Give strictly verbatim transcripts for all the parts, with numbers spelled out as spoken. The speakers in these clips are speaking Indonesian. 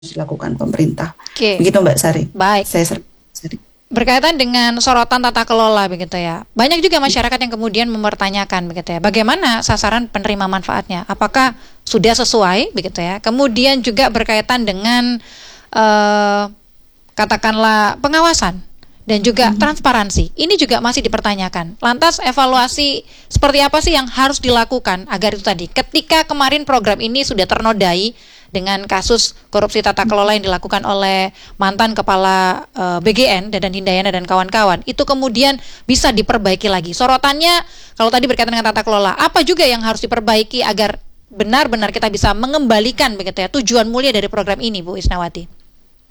dilakukan pemerintah. Oke. Begitu Mbak Sari. Baik. Saya Sari. Berkaitan dengan sorotan tata kelola begitu ya. Banyak juga masyarakat yang kemudian mempertanyakan begitu ya. Bagaimana sasaran penerima manfaatnya? Apakah sudah sesuai begitu ya? Kemudian juga berkaitan dengan eh, katakanlah pengawasan dan juga hmm. transparansi. Ini juga masih dipertanyakan. Lantas evaluasi seperti apa sih yang harus dilakukan agar itu tadi ketika kemarin program ini sudah ternodai dengan kasus korupsi tata kelola yang dilakukan oleh mantan kepala uh, B G N Dadan Hindayana dan kawan-kawan, itu kemudian bisa diperbaiki lagi. Sorotannya kalau tadi berkaitan dengan tata kelola, apa juga yang harus diperbaiki agar benar-benar kita bisa mengembalikan begitu ya tujuan mulia dari program ini, Bu Isnawati?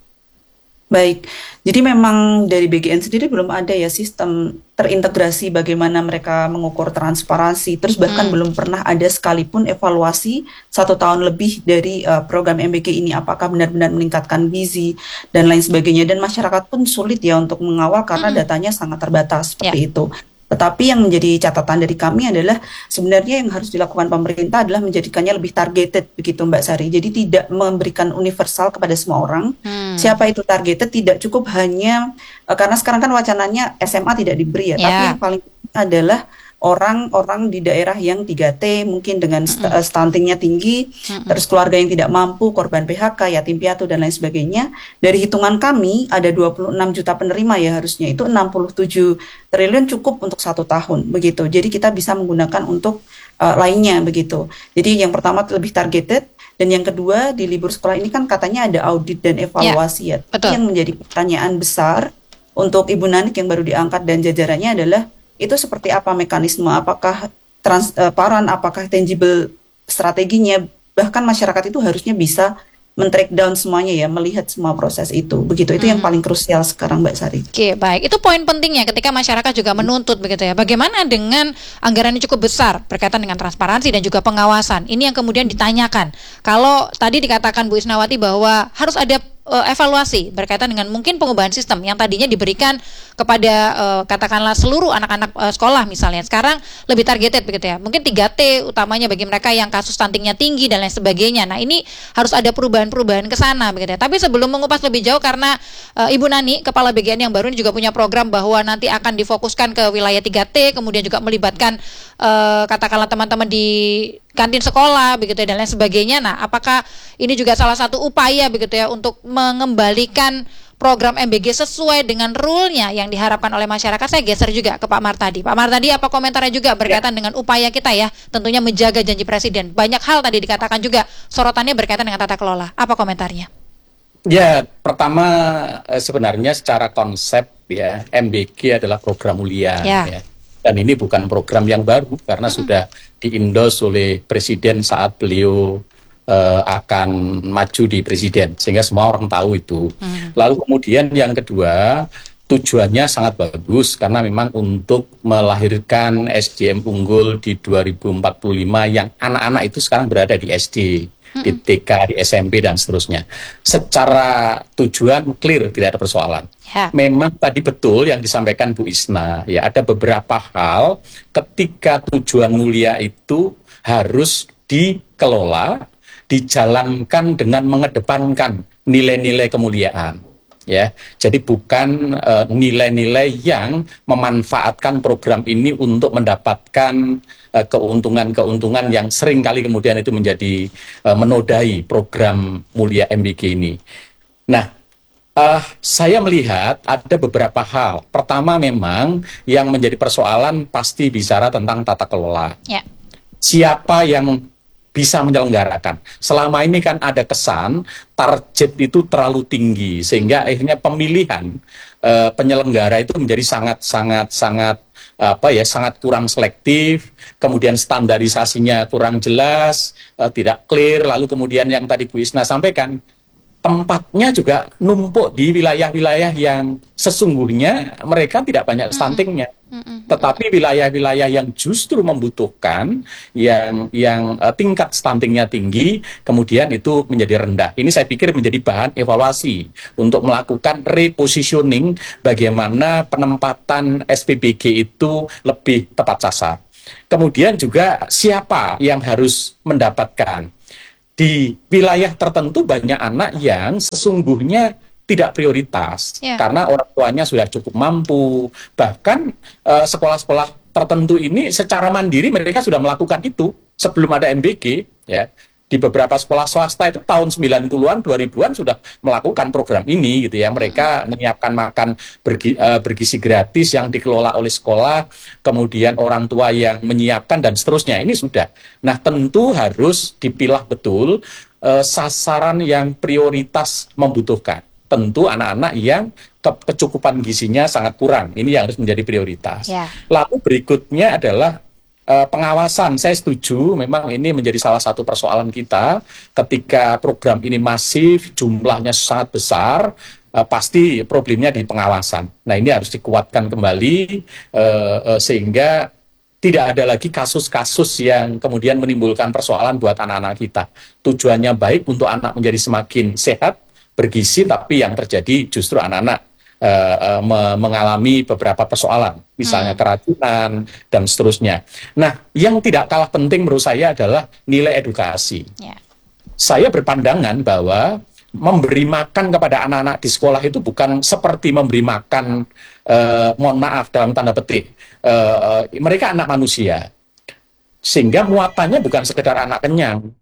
Baik, jadi memang dari B G N sendiri belum ada ya sistem terintegrasi bagaimana mereka mengukur transparansi, terus bahkan hmm. belum pernah ada sekalipun evaluasi satu tahun lebih dari uh, program M B G ini, apakah benar-benar meningkatkan gizi dan lain sebagainya, dan masyarakat pun sulit ya untuk mengawal karena hmm. datanya sangat terbatas seperti yeah. itu. Tetapi yang menjadi catatan dari kami adalah sebenarnya yang harus dilakukan pemerintah adalah menjadikannya lebih targeted begitu Mbak Sari. Jadi tidak memberikan universal kepada semua orang. Hmm. Siapa itu targeted tidak cukup hanya uh, karena sekarang kan wacananya S M A tidak diberi ya. Yeah. Tapi yang paling adalah orang-orang di daerah yang tiga T mungkin dengan st- mm-hmm. stuntingnya tinggi, mm-hmm. terus keluarga yang tidak mampu, korban P H K, yatim piatu dan lain sebagainya. Dari hitungan kami ada dua puluh enam juta penerima ya, harusnya itu enam puluh tujuh triliun cukup untuk satu tahun begitu. Jadi kita bisa menggunakan untuk uh, lainnya begitu. Jadi yang pertama lebih targeted, dan yang kedua di libur sekolah ini kan katanya ada audit dan evaluasi ya. Betul. Yang menjadi pertanyaan besar untuk Ibu Nanik yang baru diangkat dan jajarannya adalah itu seperti apa mekanisme, apakah transparan, apakah tangible strateginya, bahkan masyarakat itu harusnya bisa men-track down semuanya ya, melihat semua proses itu. Begitu, itu hmm. yang paling krusial sekarang Mbak Sari. Oke, baik. Itu poin pentingnya ketika masyarakat juga menuntut begitu ya. Bagaimana dengan anggaran yang cukup besar berkaitan dengan transparansi dan juga pengawasan? Ini yang kemudian ditanyakan. Kalau tadi dikatakan Bu Isnawati bahwa harus ada uh, evaluasi berkaitan dengan mungkin pengubahan sistem yang tadinya diberikan kepada uh, katakanlah seluruh anak-anak uh, sekolah misalnya, sekarang lebih targeted begitu ya, mungkin tiga T utamanya bagi mereka yang kasus stuntingnya tinggi dan lain sebagainya. Nah ini harus ada perubahan-perubahan ke sana begitu ya. Tapi sebelum mengupas lebih jauh, karena uh, Ibu Nani kepala B G N yang baru ini juga punya program bahwa nanti akan difokuskan ke wilayah tiga T, kemudian juga melibatkan uh, katakanlah teman-teman di kantin sekolah begitu ya, dan lain sebagainya. Nah, apakah ini juga salah satu upaya begitu ya untuk mengembalikan program M B G sesuai dengan rule-nya yang diharapkan oleh masyarakat? Saya geser juga ke Pak Martadi. Pak Martadi, apa komentarnya juga berkaitan ya. dengan upaya kita ya, tentunya menjaga janji Presiden. Banyak hal tadi dikatakan juga, sorotannya berkaitan dengan tata kelola. Apa komentarnya? Ya, pertama sebenarnya secara konsep ya, M B G adalah program mulia ya. ya. Dan ini bukan program yang baru karena hmm. sudah diindos oleh Presiden saat beliau uh, akan maju di Presiden, sehingga semua orang tahu itu. Hmm. Lalu kemudian yang kedua, tujuannya sangat bagus karena memang untuk melahirkan S D M unggul di dua ribu empat puluh lima yang anak-anak itu sekarang berada di S D, hmm. di T K, di S M P dan seterusnya. Secara tujuan clear, tidak ada persoalan. Ya. Memang tadi betul yang disampaikan Bu Isna, ya ada beberapa hal ketika tujuan mulia itu harus dikelola, dijalankan dengan mengedepankan nilai-nilai kemuliaan. Ya, jadi bukan uh, nilai-nilai yang memanfaatkan program ini untuk mendapatkan uh, keuntungan-keuntungan yang sering kali kemudian itu menjadi uh, menodai program mulia M B G ini. Nah, Uh, saya melihat ada beberapa hal. Pertama, memang yang menjadi persoalan pasti bicara tentang tata kelola. Ya. Siapa yang bisa menyelenggarakan? Selama ini kan ada kesan target itu terlalu tinggi sehingga akhirnya pemilihan uh, penyelenggara itu menjadi sangat sangat sangat apa ya sangat kurang selektif. Kemudian standarisasinya kurang jelas, uh, tidak clear. Lalu kemudian yang tadi Bu Isna sampaikan, tempatnya juga numpuk di wilayah-wilayah yang sesungguhnya mereka tidak banyak stuntingnya, mm-hmm. tetapi wilayah-wilayah yang justru membutuhkan yang yang uh, tingkat stuntingnya tinggi, kemudian itu menjadi rendah. Ini saya pikir menjadi bahan evaluasi untuk melakukan repositioning bagaimana penempatan S P B G itu lebih tepat sasaran. Kemudian juga siapa yang harus mendapatkan. di wilayah tertentu banyak anak yang sesungguhnya tidak prioritas yeah. karena orang tuanya sudah cukup mampu. Bahkan uh, sekolah-sekolah tertentu ini secara mandiri mereka sudah melakukan itu sebelum ada M B G, ya. Di beberapa sekolah swasta itu tahun sembilan puluhan, dua ribuan sudah melakukan program ini gitu ya. Mereka menyiapkan makan bergi, uh, bergizi gratis yang dikelola oleh sekolah, kemudian orang tua yang menyiapkan dan seterusnya. Ini sudah. Nah, tentu harus dipilah betul uh, sasaran yang prioritas membutuhkan. Tentu anak-anak yang ke- kecukupan gizinya sangat kurang. Ini yang harus menjadi prioritas. Yeah. Lalu berikutnya adalah pengawasan. Saya setuju, memang ini menjadi salah satu persoalan kita ketika program ini masif, jumlahnya sangat besar, uh, pasti problemnya di pengawasan. Nah, ini harus dikuatkan kembali uh, uh, sehingga tidak ada lagi kasus-kasus yang kemudian menimbulkan persoalan buat anak-anak kita. Tujuannya baik untuk anak menjadi semakin sehat, bergizi, tapi yang terjadi justru anak-anak Uh, uh, me- mengalami beberapa persoalan, misalnya hmm. keracunan dan seterusnya. Nah, yang tidak kalah penting menurut saya adalah nilai edukasi. Yeah. Saya berpandangan bahwa memberi makan kepada anak-anak di sekolah itu bukan seperti memberi makan, uh, mohon maaf dalam tanda petik, uh, uh, mereka anak manusia, sehingga muatannya bukan sekedar anak kenyang,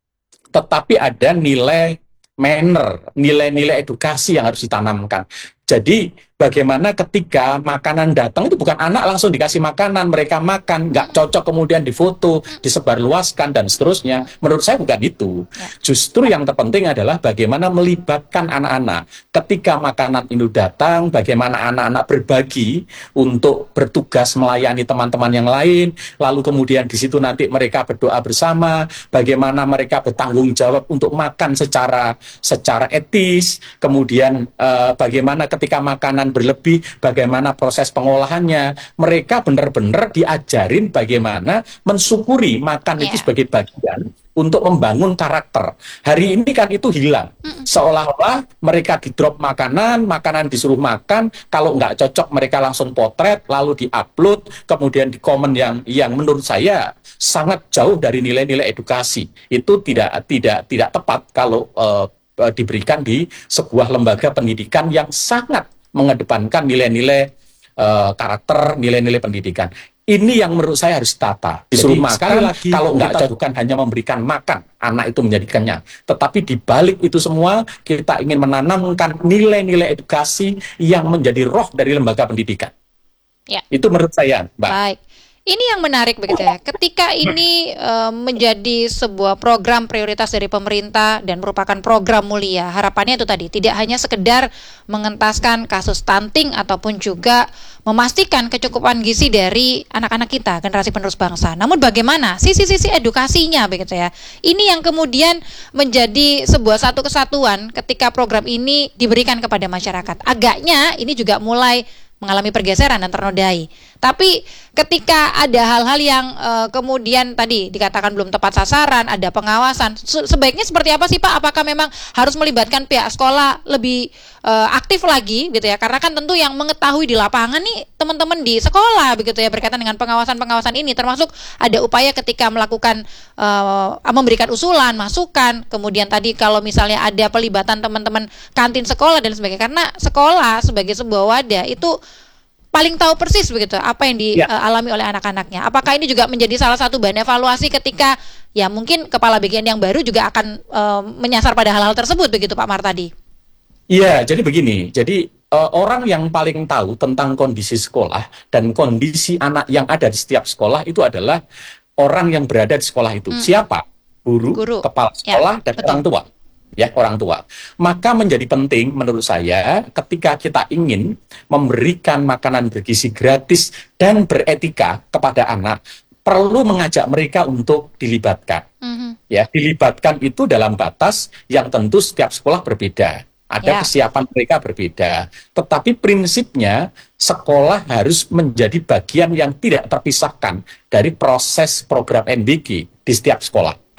tetapi ada nilai manner, nilai-nilai edukasi yang harus ditanamkan. Jadi bagaimana ketika makanan datang itu bukan anak langsung dikasih makanan, mereka makan, nggak cocok kemudian difoto, disebarluaskan dan seterusnya. Menurut saya bukan itu. Justru yang terpenting adalah bagaimana melibatkan anak-anak. Ketika makanan itu datang, bagaimana anak-anak berbagi untuk bertugas melayani teman-teman yang lain, lalu kemudian di situ nanti mereka berdoa bersama, bagaimana mereka bertanggung jawab untuk makan secara secara etis, kemudian uh, bagaimana ketika makanan berlebih, bagaimana proses pengolahannya. Mereka benar-benar diajarin bagaimana mensyukuri makan yeah. itu sebagai bagian untuk membangun karakter. Hari ini kan itu hilang. Mm. Seolah-olah mereka di-drop makanan, makanan disuruh makan, kalau nggak cocok mereka langsung potret, lalu di-upload, kemudian di komen yang yang menurut saya sangat jauh dari nilai-nilai edukasi. Itu tidak tidak tidak tepat kalau uh, diberikan di sebuah lembaga pendidikan yang sangat mengedepankan nilai-nilai uh, karakter, nilai-nilai pendidikan. Ini yang menurut saya harus ditata. Disuruh makan, lagi, kalau nggak cocok bukan hanya memberikan makan, anak itu menjadi kenyang. Tetapi di balik itu semua, kita ingin menanamkan nilai-nilai edukasi yang menjadi roh dari lembaga pendidikan. Ya. Itu menurut saya, Mbak. Baik. Ini yang menarik begitu ya. Ketika ini uh, menjadi sebuah program prioritas dari pemerintah dan merupakan program mulia, harapannya itu tadi tidak hanya sekedar mengentaskan kasus stunting ataupun juga memastikan kecukupan gizi dari anak-anak kita, generasi penerus bangsa. Namun bagaimana sisi-sisi edukasinya begitu ya. Ini yang kemudian menjadi sebuah satu kesatuan ketika program ini diberikan kepada masyarakat. Agaknya ini juga mulai mengalami pergeseran dan ternodai. Tapi ketika ada hal-hal yang uh, kemudian tadi dikatakan belum tepat sasaran, ada pengawasan, se- sebaiknya seperti apa sih Pak? Apakah memang harus melibatkan pihak sekolah lebih uh, aktif lagi gitu ya? Karena kan tentu yang mengetahui di lapangan nih teman-teman di sekolah begitu ya, berkaitan dengan pengawasan-pengawasan ini, termasuk ada upaya ketika melakukan uh, memberikan usulan, masukan, kemudian tadi kalau misalnya ada pelibatan teman-teman kantin sekolah dan sebagainya, karena sekolah sebagai sebuah wadah itu paling tahu persis begitu apa yang dialami ya. oleh anak-anaknya. Apakah ini juga menjadi salah satu bahan evaluasi ketika ya mungkin kepala bagian yang baru juga akan uh, menyasar pada hal-hal tersebut begitu Pak Martadi? Iya, jadi begini. Jadi uh, orang yang paling tahu tentang kondisi sekolah dan kondisi anak yang ada di setiap sekolah itu adalah orang yang berada di sekolah itu. Hmm. Siapa? Guru, Guru, kepala sekolah ya, dan betul. orang tua. Ya, orang tua. Maka menjadi penting menurut saya ketika kita ingin memberikan makanan bergizi gratis dan beretika kepada anak, perlu mengajak mereka untuk dilibatkan. Mm-hmm. Ya, dilibatkan itu dalam batas yang tentu setiap sekolah berbeda. Ada yeah. kesiapan mereka berbeda. Tetapi prinsipnya sekolah harus menjadi bagian yang tidak terpisahkan dari proses program N B G di setiap sekolah.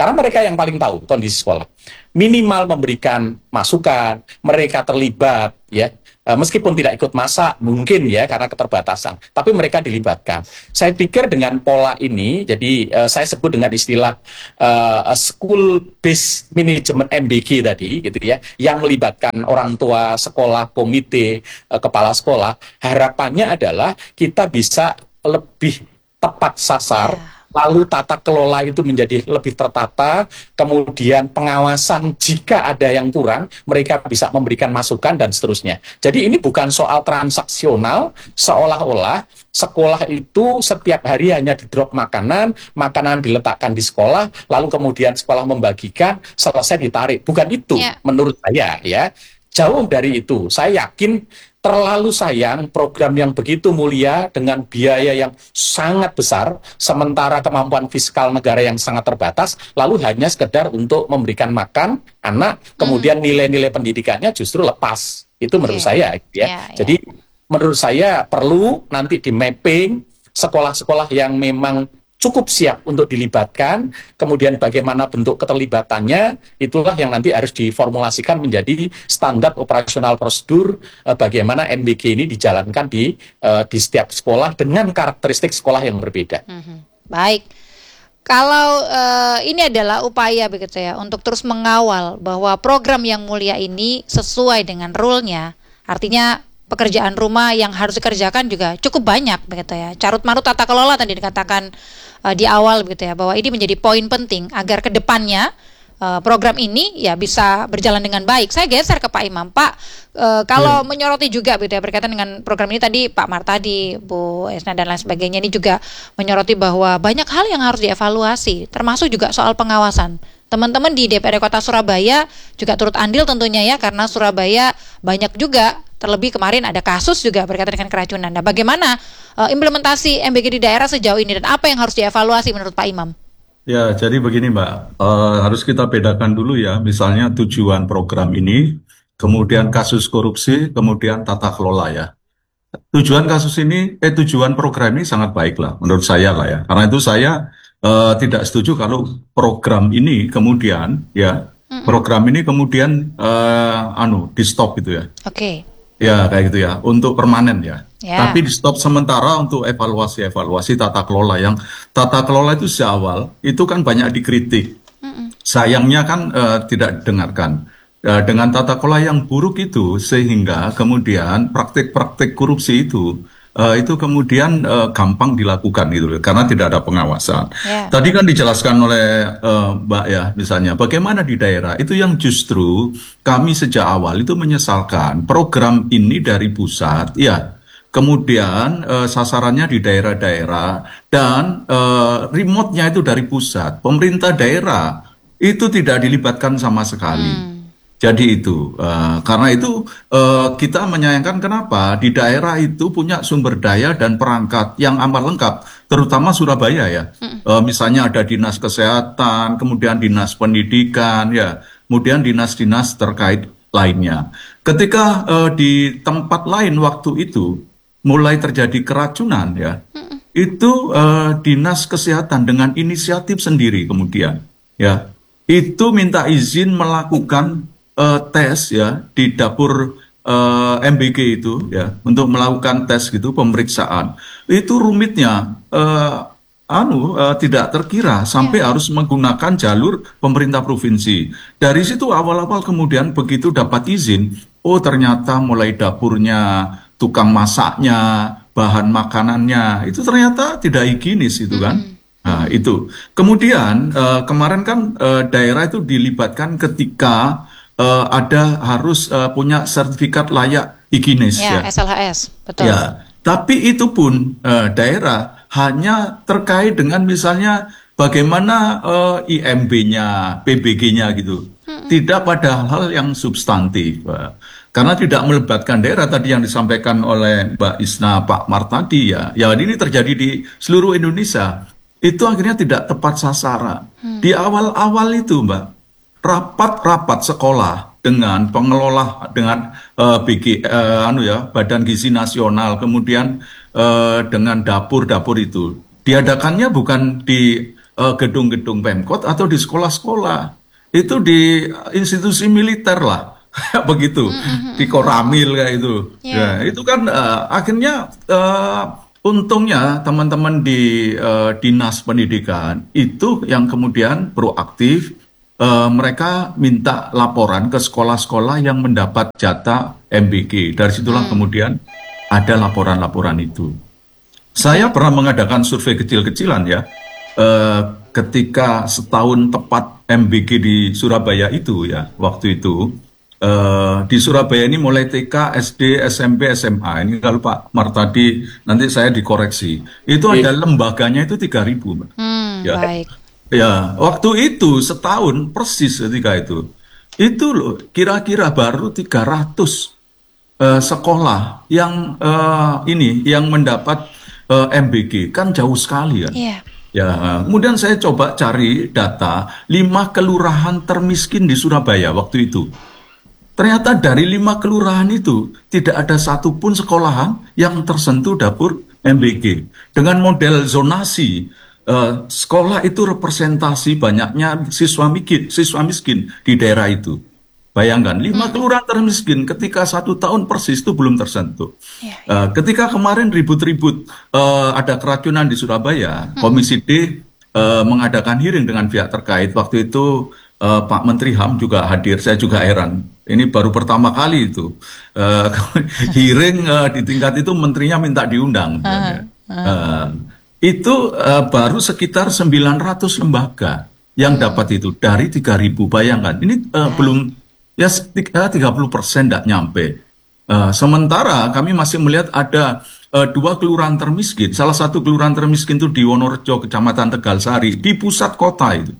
Karena mereka yang paling tahu kondisi sekolah. Minimal memberikan masukan, mereka terlibat, ya. Uh, meskipun tidak ikut masak, mungkin ya karena keterbatasan, tapi mereka dilibatkan. Saya pikir dengan pola ini, jadi uh, saya sebut dengan istilah uh, school based management M B G tadi, gitu ya, yang melibatkan orang tua, sekolah, komite, uh, kepala sekolah. Harapannya adalah kita bisa lebih tepat sasar. Lalu tata kelola itu menjadi lebih tertata, kemudian pengawasan jika ada yang kurang, mereka bisa memberikan masukan dan seterusnya. Jadi ini bukan soal transaksional, seolah-olah sekolah itu setiap hari hanya di drop makanan, makanan diletakkan di sekolah, lalu kemudian sekolah membagikan, selesai ditarik. Bukan itu, yeah. menurut saya ya. Jauh dari itu, saya yakin terlalu sayang program yang begitu mulia dengan biaya yang sangat besar, sementara kemampuan fiskal negara yang sangat terbatas, lalu hanya sekedar untuk memberikan makan anak, kemudian nilai-nilai pendidikannya justru lepas. Itu menurut okay. saya. Ya. Yeah, yeah. Jadi menurut saya perlu nanti di mapping sekolah-sekolah yang memang cukup siap untuk dilibatkan, kemudian bagaimana bentuk keterlibatannya, itulah yang nanti harus diformulasikan menjadi standar operasional prosedur eh, bagaimana M B G ini dijalankan di eh, di setiap sekolah dengan karakteristik sekolah yang berbeda. Mm-hmm. Baik, kalau uh, ini adalah upaya begitu ya untuk terus mengawal bahwa program yang mulia ini sesuai dengan rule-nya, artinya pekerjaan rumah yang harus dikerjakan juga cukup banyak begitu ya. Carut marut tata kelola tadi dikatakan uh, di awal begitu ya, bahwa ini menjadi poin penting agar ke depannya uh, program ini ya bisa berjalan dengan baik. Saya geser ke Pak Imam. Pak, uh, kalau hmm. menyoroti juga begitu ya berkaitan dengan program ini tadi Pak Martadi, Bu Esna dan lain sebagainya ini juga menyoroti bahwa banyak hal yang harus dievaluasi, termasuk juga soal pengawasan. Teman-teman di D P R D Kota Surabaya juga turut andil tentunya ya, karena Surabaya banyak juga, terlebih kemarin ada kasus juga berkaitan dengan keracunan. Nah, bagaimana uh, implementasi M B G di daerah sejauh ini dan apa yang harus dievaluasi menurut Pak Imam? Ya, jadi begini Mbak, uh, harus kita bedakan dulu ya, misalnya tujuan program ini, kemudian kasus korupsi, kemudian tata kelola ya. Tujuan kasus ini, eh tujuan program ini sangat baik lah, menurut saya lah ya. Karena itu saya uh, tidak setuju kalau program ini kemudian ya, mm-hmm. program ini kemudian uh, anu di stop gitu ya. Oke. Okay. Ya kayak gitu ya, untuk permanen ya. Yeah. Tapi di stop sementara untuk evaluasi-evaluasi tata kelola, yang tata kelola itu sejak awal itu kan banyak dikritik. Mm-mm. Sayangnya kan uh, tidak didengarkan. Uh, dengan tata kelola yang buruk itu sehingga kemudian praktik-praktik korupsi itu uh, itu kemudian uh, gampang dilakukan gitu karena tidak ada pengawasan. Yeah. Tadi kan dijelaskan oleh uh, Mbak ya misalnya bagaimana di daerah itu yang justru kami sejak awal itu menyesalkan program ini dari pusat ya. Kemudian uh, sasarannya di daerah-daerah dan uh, remote-nya itu dari pusat. Pemerintah daerah itu tidak dilibatkan sama sekali. Hmm. Jadi itu, uh, karena itu uh, kita menyayangkan kenapa di daerah itu punya sumber daya dan perangkat yang amat lengkap, terutama Surabaya ya. Hmm. Uh, misalnya ada dinas kesehatan, kemudian dinas pendidikan, ya, kemudian dinas-dinas terkait lainnya. Ketika uh, di tempat lain waktu itu mulai terjadi keracunan ya, mm-mm. itu uh, dinas kesehatan dengan inisiatif sendiri kemudian ya, itu minta izin melakukan uh, tes ya di dapur uh, M B G itu ya, untuk melakukan tes gitu pemeriksaan. Itu rumitnya uh, anu uh, tidak terkira sampai yeah. harus menggunakan jalur pemerintah provinsi. Dari situ awal-awal kemudian begitu dapat izin, oh ternyata mulai dapurnya, tukang masaknya, bahan makanannya, itu ternyata tidak higienis itu kan. Mm-hmm. Nah itu. Kemudian uh, kemarin kan uh, daerah itu dilibatkan ketika uh, ada harus uh, punya sertifikat layak higienis ya. Ya, S L H S, betul. Ya, tapi itu pun uh, daerah hanya terkait dengan misalnya bagaimana uh, I M B-nya, P B G-nya gitu. Mm-hmm. Tidak pada hal yang substantif. Uh. Karena tidak melibatkan daerah tadi yang disampaikan oleh Mbak Isna, Pak Martadi ya, ya ini terjadi di seluruh Indonesia. Itu akhirnya tidak tepat sasaran. Hmm. Di awal-awal itu Mbak, rapat-rapat sekolah dengan pengelola, dengan uh, B G, uh, anu ya, Badan Gizi Nasional, kemudian uh, dengan dapur-dapur itu, diadakannya bukan di uh, gedung-gedung Pemkot atau di sekolah-sekolah. Itu di institusi militer lah. Begitu. Mm-hmm. Di Koramil kayak itu. Yeah. Ya, itu kan uh, akhirnya uh, untungnya teman-teman di uh, Dinas Pendidikan itu yang kemudian proaktif. Uh, mereka minta laporan ke sekolah-sekolah yang mendapat jatah M B G. Dari situlah hmm. kemudian ada laporan-laporan itu. Saya pernah mengadakan survei kecil-kecilan ya, uh, ketika setahun tepat M B G di Surabaya itu ya, waktu itu uh, di Surabaya ini mulai T K, S D, S M P, S M A. Ini kalau Pak Martadi nanti saya dikoreksi. Itu ada lembaganya itu tiga ribu. Hmm, ya. Baik. Ya, waktu itu setahun persis ketika itu, itu loh kira-kira baru tiga ratus uh, sekolah yang uh, ini yang mendapat uh, M B G, kan jauh sekali kan. Yeah. Ya, kemudian saya coba cari data lima kelurahan termiskin di Surabaya waktu itu. Ternyata dari lima kelurahan itu tidak ada satupun sekolahan yang tersentuh dapur M B G dengan model zonasi. Uh, sekolah itu representasi banyaknya siswa miskin, siswa miskin di daerah itu. Bayangkan, lima hmm. kelurahan termiskin ketika satu tahun persis itu belum tersentuh. Ya, ya. Uh, ketika kemarin ribut-ribut uh, ada keracunan di Surabaya, hmm. Komisi D uh, mengadakan hearing dengan pihak terkait. Waktu itu uh, Pak Menteri H A M juga hadir, saya juga heran. Ini baru pertama kali itu uh, hearing uh, di tingkat itu menterinya minta diundang. Uh, uh. Uh, itu uh, baru sekitar sembilan ratus lembaga yang hmm. dapat itu dari tiga ribu. Bayangkan, ini uh, hmm. belum ya tiga puluh persen tidak nyampe. Uh, sementara kami masih melihat ada uh, dua kelurahan termiskin. Salah satu kelurahan termiskin itu di Wonorejo, Kecamatan Tegalsari, di pusat kota itu.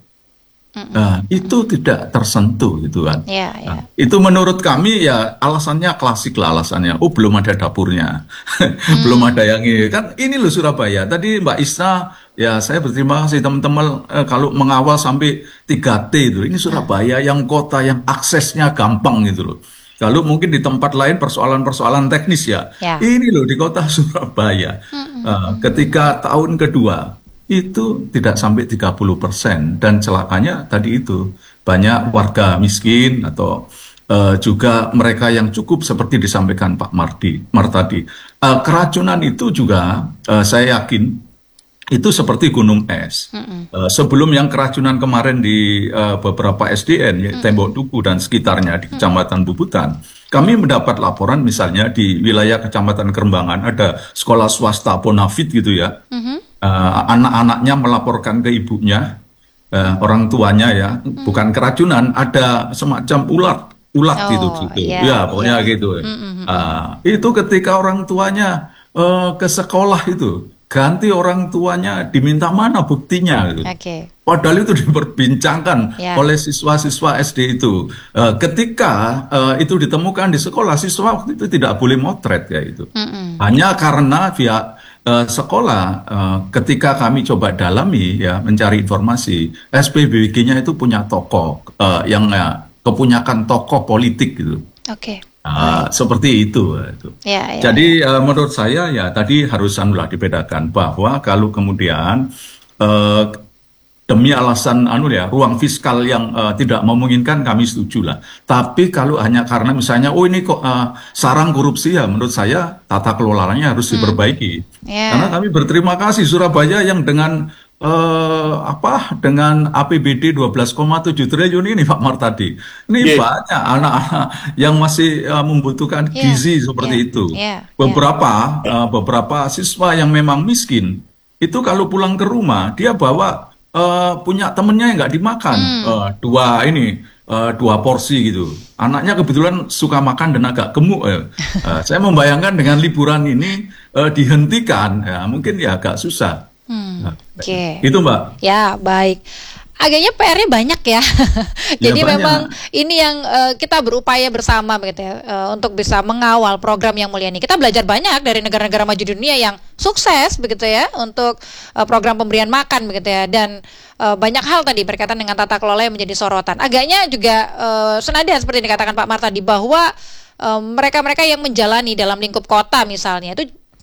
Nah, itu tidak tersentuh gitu kan. Ya, ya. Nah, itu menurut kami ya alasannya klasik lah alasannya. Oh, belum ada dapurnya. hmm. Belum ada yang ini. Kan ini loh Surabaya. Tadi Mbak Isna, ya saya berterima kasih teman-teman eh, kalau mengawal sampai tiga T itu. Ini Surabaya hmm. yang kota yang aksesnya gampang gitu loh. Kalau mungkin di tempat lain persoalan-persoalan teknis ya. ya. Ini loh di kota Surabaya. Hmm. Uh, ketika tahun kedua itu tidak sampai tiga puluh persen dan celakanya tadi itu banyak warga miskin atau uh, juga mereka yang cukup seperti disampaikan Pak Mardi, Martadi. Uh, keracunan itu juga uh, saya yakin itu seperti gunung es. Uh, sebelum yang keracunan kemarin di uh, beberapa S D N, ya, Tembok Tugu dan sekitarnya di Kecamatan Bubutan, kami mendapat laporan misalnya di wilayah Kecamatan Kerembangan ada sekolah swasta Bonafit gitu ya. Mm-hmm. Uh, anak-anaknya melaporkan ke ibunya, uh, orang tuanya ya, mm. bukan keracunan, ada semacam ulat, ulat oh, gitu, gitu. Yeah, ya pokoknya yeah. gitu. Mm-hmm. Uh, itu ketika orang tuanya uh, ke sekolah itu, ganti orang tuanya diminta mana buktinya gitu. Okay. Padahal itu diperbincangkan yeah. oleh siswa-siswa S D itu. Uh, ketika uh, itu ditemukan di sekolah, siswa waktu itu tidak boleh motret ya itu. Mm-hmm. Hanya karena pihak Uh, sekolah uh, ketika kami coba dalami ya mencari informasi S P B B G-nya itu punya tokoh uh, yang uh, kepunyakan tokoh politik gitu. Oke. Okay. Uh, seperti itu. itu. Ya, ya, Jadi ya. Uh, menurut saya ya tadi harus anulah dibedakan bahwa kalau kemudian uh, demi alasan anu ya ruang fiskal yang uh, tidak memungkinkan kami setuju lah. Tapi kalau hanya karena misalnya oh ini kok uh, sarang korupsi ya menurut saya tata kelolanya harus diperbaiki. Hmm. Yeah. Karena kami berterima kasih Surabaya yang dengan uh, apa dengan A P B D dua belas koma tujuh triliun ini Pak Martadi. Ini yeah. banyak anak-anak yang masih uh, membutuhkan yeah. gizi seperti yeah. itu. Yeah. Beberapa yeah. Uh, beberapa siswa yang memang miskin itu kalau pulang ke rumah dia bawa Uh, punya temennya yang nggak dimakan hmm. uh, dua ini uh, dua porsi gitu. Anaknya kebetulan suka makan dan agak gemuk. Uh. Uh, saya membayangkan dengan liburan ini uh, dihentikan, ya, mungkin ya agak susah. Hmm. Nah, Oke. Okay. Itu Mbak. Ya baik. Agaknya P R-nya banyak ya. Jadi ya, memang ini yang uh, kita berupaya bersama begitu ya uh, untuk bisa mengawal program Yang Mulia ini. Kita belajar banyak dari negara-negara maju dunia yang sukses begitu ya untuk uh, program pemberian makan begitu ya dan uh, banyak hal tadi berkaitan dengan tata kelola yang menjadi sorotan. Agaknya juga uh, senada seperti dikatakan Pak Martadi bahwa uh, mereka-mereka yang menjalani dalam lingkup kota misalnya itu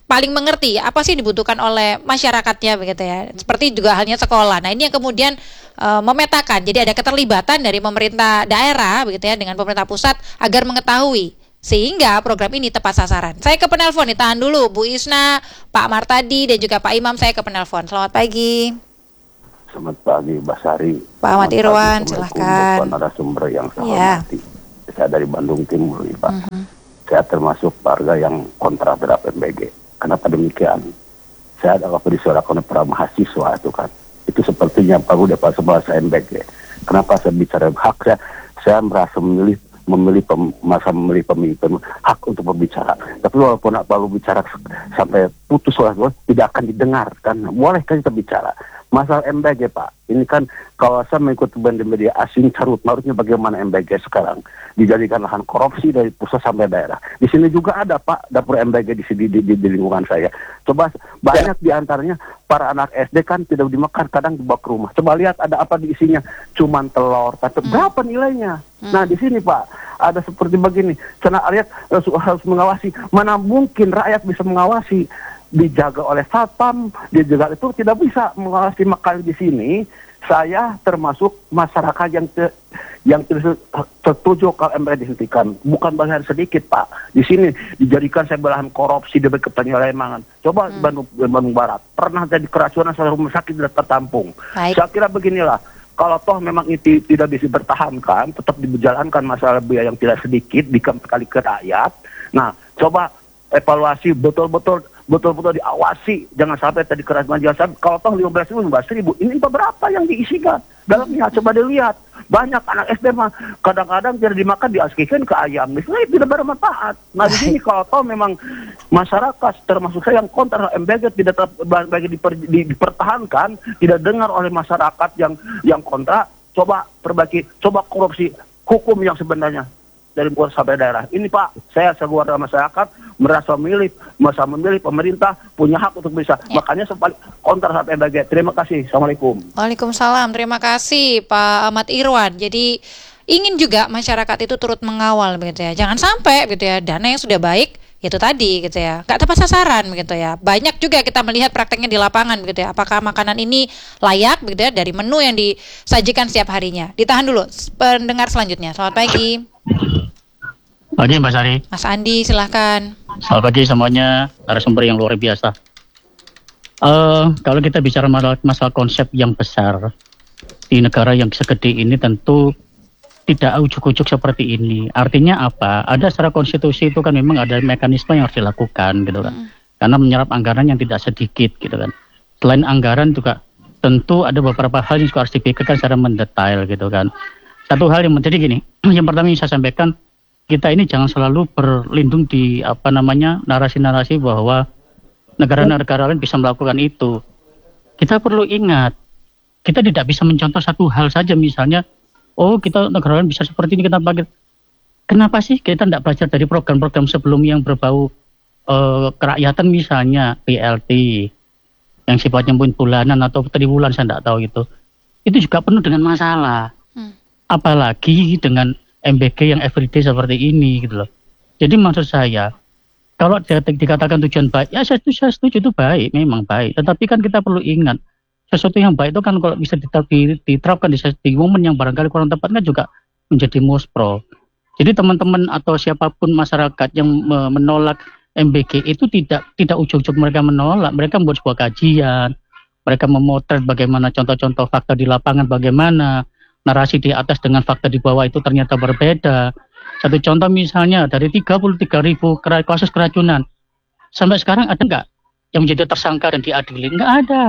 paling mengerti apa sih dibutuhkan oleh masyarakatnya begitu ya. Seperti juga halnya sekolah. Nah, ini yang kemudian uh, memetakan. Jadi ada keterlibatan dari pemerintah daerah begitu ya dengan pemerintah pusat agar mengetahui sehingga program ini tepat sasaran. Saya ke penelpon, ditahan dulu Bu Isna, Pak Martadi dan juga Pak Imam, saya ke penelpon. Selamat pagi. Selamat pagi, Basari. Pak Ahmad Irwan, silahkan. Bukan narasumber yang saya Ya. hormati. Saya dari Bandung Timur, nih, Pak. Mhm. Saya termasuk warga yang kontra terhadap M B G. Kenapa demikian? Saya adalah disuarakan para mahasiswa itu kan. Itu sepertinya baru dapat sebelah saya M B G. Kenapa saya bicara hak saya? Saya merasa memilih memilih pem, masa memilih pemimpin hak untuk berbicara. Tapi walaupun nak baru bicara sampai putus suara tidak akan didengarkan. Boleh kan kita bicara? Masalah M B G, Pak. Ini kan kalau saya mengikuti media asing carut marutnya bagaimana M B G sekarang dijadikan lahan korupsi dari pusat sampai daerah. Di sini juga ada, Pak, dapur M B G di sini di, di, di lingkungan saya. Coba banyak di antaranya para anak S D kan tidak dimakan, kadang dibawa ke rumah. Coba lihat ada apa di isinya, cuman telur. Tapi Hmm. berapa nilainya? Hmm. Nah, di sini, Pak, ada seperti begini. Karena rakyat harus, harus mengawasi. Mana mungkin rakyat bisa mengawasi? Dijaga oleh satpam, dijaga itu tidak bisa mengawasi. Makanya di sini saya termasuk masyarakat yang te, yang tertuju kalau M B G dihentikan. Bukan bagian sedikit, Pak. Di sini dijadikan saya belahan korupsi demi penyelemangan. Coba Hmm. Bandung, Bandung Barat pernah jadi keracunan sampai rumah sakit tidak tertampung. Baik. Saya kira beginilah. Kalau toh memang itu tidak bisa bertahankan, tetap dijalankan masalah biaya yang tidak sedikit dikali ke rakyat. Nah, coba evaluasi betul-betul betul-betul diawasi, jangan sampai tadi keracunan, jangan sampai kalau toh lima belas ribu, lima belas ribu, ini berapa yang diisikan dalamnya? Coba dilihat, banyak anak S D mah kadang-kadang tidak dimakan diasihkan ke ayam, misalnya tidak bermanfaat. Nah di sini kalau toh memang masyarakat termasuk saya yang kontra M B G tidak ter, bagi diper, di, dipertahankan, tidak dengar oleh masyarakat yang yang kontra, coba perbaiki, coba korupsi hukum yang sebenarnya dari pusat sampai daerah. Ini, Pak, saya sebuah masyarakat merasa memilih, merasa memilih pemerintah punya hak untuk bisa. Ya. Makanya sempat kontra sampai M B G. Terima kasih. Assalamualaikum. Waalaikumsalam. Terima kasih Pak Ahmad Irwan. Jadi ingin juga masyarakat itu turut mengawal begitu ya. Jangan sampai gitu ya dana yang sudah baik itu tadi gitu ya nggak tepat sasaran begitu ya. Banyak juga kita melihat prakteknya di lapangan begitu ya. Apakah makanan ini layak begitu ya dari menu yang disajikan setiap harinya. Ditahan dulu pendengar selanjutnya. Selamat pagi. Pagi Mbak Sari. Mas Andi silahkan. Selamat pagi semuanya, narasumber yang luar biasa. Uh, kalau kita bicara masalah, masalah konsep yang besar di negara yang segede ini tentu tidak ujuk-ujuk seperti ini. Artinya apa? Ada secara konstitusi itu kan memang ada mekanisme yang harus dilakukan gitu kan. Hmm. Karena menyerap anggaran yang tidak sedikit gitu kan. Selain anggaran juga tentu ada beberapa hal yang juga harus dipikirkan secara mendetail gitu kan. Satu hal yang menjadi gini, yang pertama yang saya sampaikan, kita ini jangan selalu berlindung di apa namanya narasi-narasi bahwa negara-negara lain bisa melakukan itu. Kita perlu ingat, kita tidak bisa mencontoh satu hal saja misalnya, oh kita negara lain bisa seperti ini, kita pakai. Kenapa sih kita tidak belajar dari program-program sebelum yang berbau uh, kerakyatan misalnya B L T yang sifatnya mungkin bulanan atau triwulan, saya tidak tahu itu. Itu juga penuh dengan masalah. Hmm. Apalagi dengan M B G yang everyday seperti ini gitu loh. Jadi maksud saya, kalau dikatakan tujuan baik, ya saya setuju, saya setuju itu baik, memang baik. Tetapi kan kita perlu ingat, sesuatu yang baik itu kan kalau bisa diterapkan di, di momen yang barangkali kurang tepat kan juga menjadi muspro. Jadi teman-teman atau siapapun masyarakat yang menolak M B G itu tidak tidak ujuk-ujuk mereka menolak, mereka membuat sebuah kajian, mereka memotret bagaimana contoh-contoh fakta di lapangan, bagaimana narasi di atas dengan fakta di bawah itu ternyata berbeda. Satu contoh misalnya dari tiga puluh tiga ribu kasus keracunan, sampai sekarang ada nggak yang menjadi tersangka dan diadili? Nggak ada.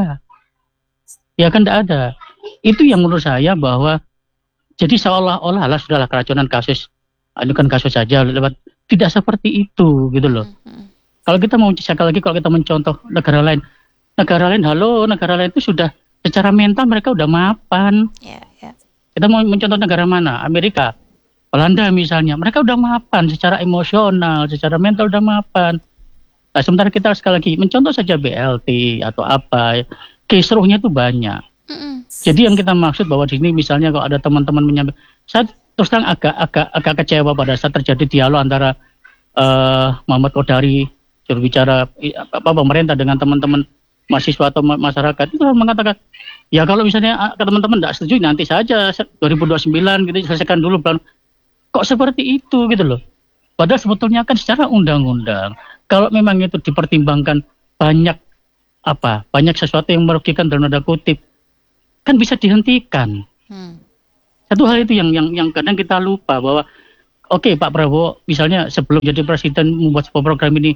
Ya kan nggak ada. Itu yang menurut saya bahwa jadi seolah-olah lah sudahlah keracunan kasus, itu kan kasus saja lewat. Tidak seperti itu gitu loh. Mm-hmm. Kalau kita mau sekali lagi kalau kita mencontoh negara lain, negara lain halo negara lain itu sudah secara mental mereka udah mapan. Yeah, yeah. Kita mau mencontoh negara mana? Amerika, Belanda misalnya, mereka udah mapan secara emosional, secara mental udah mapan. Nah, sementara kita sekali lagi mencontoh saja B L T atau apa, kisruhnya itu banyak. Mm-hmm. Jadi yang kita maksud bahwa di sini misalnya kalau ada teman-teman menyampaikan, saya terus terang agak agak agak kecewa pada saat terjadi dialog antara uh, Muhammad Kodari juru bicara apa pemerintah dengan teman-teman mahasiswa atau masyarakat itu mengatakan, ya kalau misalnya ke teman-teman tidak setuju nanti saja dua ribu dua puluh sembilan kita selesaikan dulu plan. Kok seperti itu gitu loh. Padahal sebetulnya kan secara undang-undang kalau memang itu dipertimbangkan banyak apa banyak sesuatu yang merugikan dalam tanda kutip kan bisa dihentikan. Hmm. Satu hal itu yang yang yang kadang kita lupa bahwa oke okay, Pak Prabowo misalnya sebelum jadi presiden membuat sebuah program ini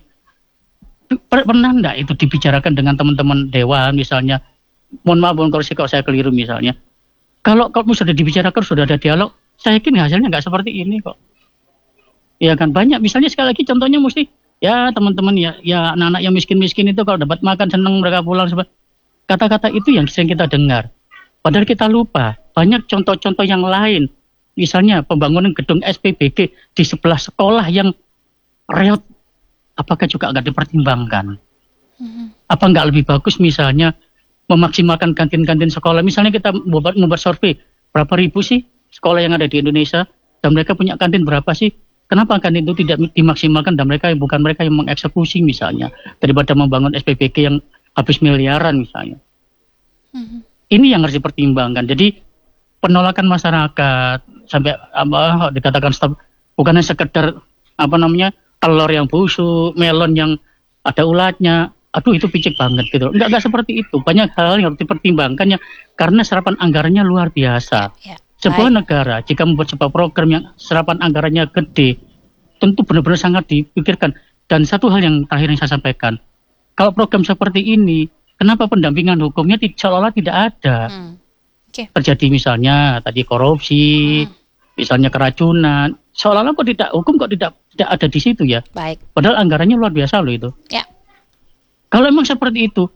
pernah enggak itu dibicarakan dengan teman-teman dewan misalnya, mohon maaf mohon koreksi kalau saya keliru misalnya, kalau kalau sudah dibicarakan sudah ada dialog, saya yakin hasilnya nggak seperti ini kok. Ya kan banyak misalnya sekali lagi contohnya mesti ya teman-teman ya ya anak-anak yang miskin-miskin itu kalau dapat makan senang mereka pulang sebab kata-kata itu yang sering kita dengar. Padahal kita lupa banyak contoh-contoh yang lain. Misalnya pembangunan gedung S P B G di sebelah sekolah yang reot, apakah juga nggak dipertimbangkan? Mm-hmm. Apa nggak lebih bagus misalnya memaksimalkan kantin-kantin sekolah? Misalnya kita membuat, membuat survei, berapa ribu sih sekolah yang ada di Indonesia dan mereka punya kantin berapa sih? Kenapa kantin itu tidak dimaksimalkan dan mereka bukan mereka yang mengeksekusi misalnya daripada membangun S P B G yang habis miliaran misalnya? Mm-hmm. Ini yang harus dipertimbangkan. Jadi penolakan masyarakat sampai apa dikatakan stop, bukannya sekedar apa namanya telur yang busuk, melon yang ada ulatnya, aduh itu picik banget gitu. Enggak enggak seperti itu. Banyak hal yang harus dipertimbangkan ya karena serapan anggarannya luar biasa. Ya, sebuah baik. Negara jika membuat sebuah program yang serapan anggarannya gede, tentu benar-benar sangat dipikirkan. Dan satu hal yang terakhir yang saya sampaikan, kalau program seperti ini, kenapa pendampingan hukumnya seolah-olah tidak ada? Hmm. Okay. Terjadi misalnya tadi korupsi, hmm. misalnya keracunan, seolah-olah kok tidak hukum kok tidak tidak ada di situ ya. Baik. Padahal anggarannya luar biasa loh itu. Ya. Kalau memang seperti itu,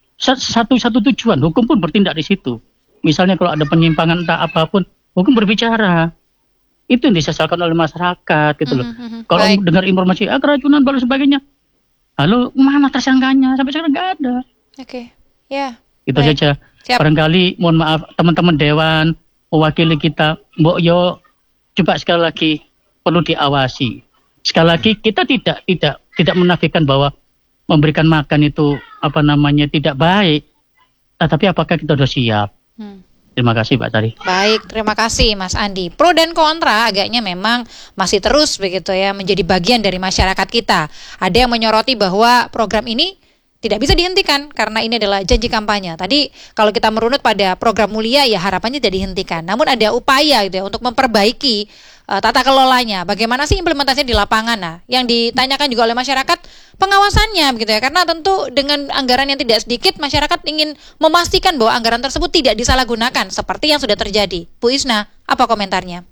satu satu tujuan hukum pun bertindak di situ. Misalnya kalau ada penyimpangan entah apapun, hukum berbicara. Itu yang disesalkan oleh masyarakat gitu loh. Mm-hmm. Kalau Baik. dengar informasi ah keracunan dan sebagainya, halo mana tersangkanya? Sampai sekarang nggak ada. Oke, okay. ya. Yeah. Itu Baik. saja. Siap. Barangkali mohon maaf teman-teman dewan mewakili kita, Mbok Yo, coba sekali lagi perlu diawasi. Sekali lagi kita tidak tidak tidak menafikan bahwa memberikan makan itu apa namanya tidak baik, tetapi apakah kita sudah siap? Hmm. Terima kasih Pak Tari. Baik, terima kasih Mas Andi. Pro dan kontra agaknya memang masih terus begitu ya menjadi bagian dari masyarakat kita. Ada yang menyoroti bahwa program ini tidak bisa dihentikan karena ini adalah janji kampanye. Tadi kalau kita merunut pada program Mulia ya harapannya tidak dihentikan. Namun ada upaya gitu ya untuk memperbaiki uh, tata kelolanya. Bagaimana sih implementasinya di lapangan? Nah, yang ditanyakan juga oleh masyarakat pengawasannya begitu ya. Karena tentu dengan anggaran yang tidak sedikit masyarakat ingin memastikan bahwa anggaran tersebut tidak disalahgunakan seperti yang sudah terjadi. Bu Isna, apa komentarnya?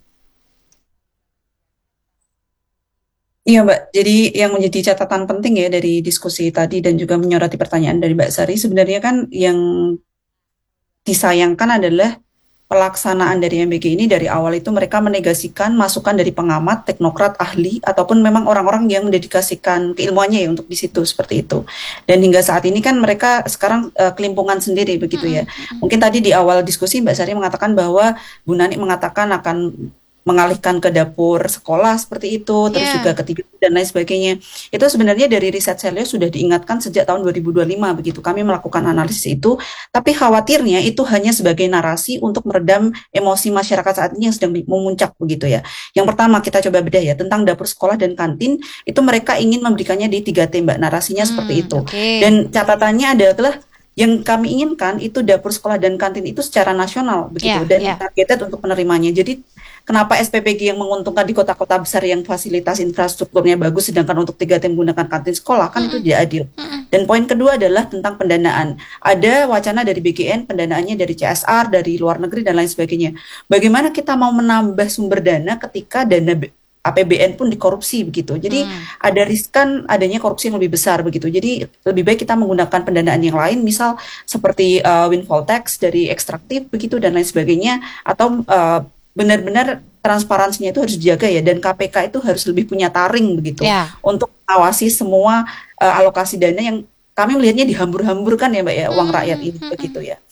Iya Mbak, jadi yang menjadi catatan penting ya dari diskusi tadi dan juga menyoroti pertanyaan dari Mbak Sari, sebenarnya kan yang disayangkan adalah pelaksanaan dari M B G ini dari awal itu mereka menegasikan masukan dari pengamat, teknokrat, ahli, ataupun memang orang-orang yang mendedikasikan keilmuannya ya untuk di situ seperti itu. Dan hingga saat ini kan mereka sekarang uh, kelimpungan sendiri begitu ya. Mungkin tadi di awal diskusi Mbak Sari mengatakan bahwa Bu Nani mengatakan akan mengalihkan ke dapur sekolah seperti itu, terus yeah. juga ketiga dan lain sebagainya. Itu sebenarnya dari riset Selyo sudah diingatkan sejak tahun dua ribu dua puluh lima begitu. Kami melakukan analisis itu, tapi khawatirnya itu hanya sebagai narasi untuk meredam emosi masyarakat saat ini yang sedang memuncak begitu ya. Yang pertama kita coba bedah ya tentang dapur sekolah dan kantin, itu mereka ingin memberikannya di tiga T Mbak, narasinya hmm, seperti itu. Okay. Dan catatannya adalah yang kami inginkan itu dapur sekolah dan kantin itu secara nasional begitu yeah, dan yeah. targeted untuk penerimanya. Jadi kenapa S P P G yang menguntungkan di kota-kota besar yang fasilitas infrastrukturnya bagus sedangkan untuk tiga T menggunakan kantin sekolah kan mm-hmm. itu tidak adil. Mm-hmm. Dan poin kedua adalah tentang pendanaan. Ada wacana dari B G N pendanaannya dari C S R, dari luar negeri dan lain sebagainya. Bagaimana kita mau menambah sumber dana ketika dana A P B N pun dikorupsi begitu. Jadi hmm. ada riskan adanya korupsi yang lebih besar begitu. Jadi lebih baik kita menggunakan pendanaan yang lain, misal seperti uh, windfall tax dari ekstraktif begitu dan lain sebagainya, atau uh, benar-benar transparansinya itu harus dijaga ya, dan K P K itu harus lebih punya taring begitu yeah. untuk mengawasi semua uh, alokasi dana yang kami melihatnya dihambur-hamburkan ya Mbak ya, uang rakyat ini begitu ya.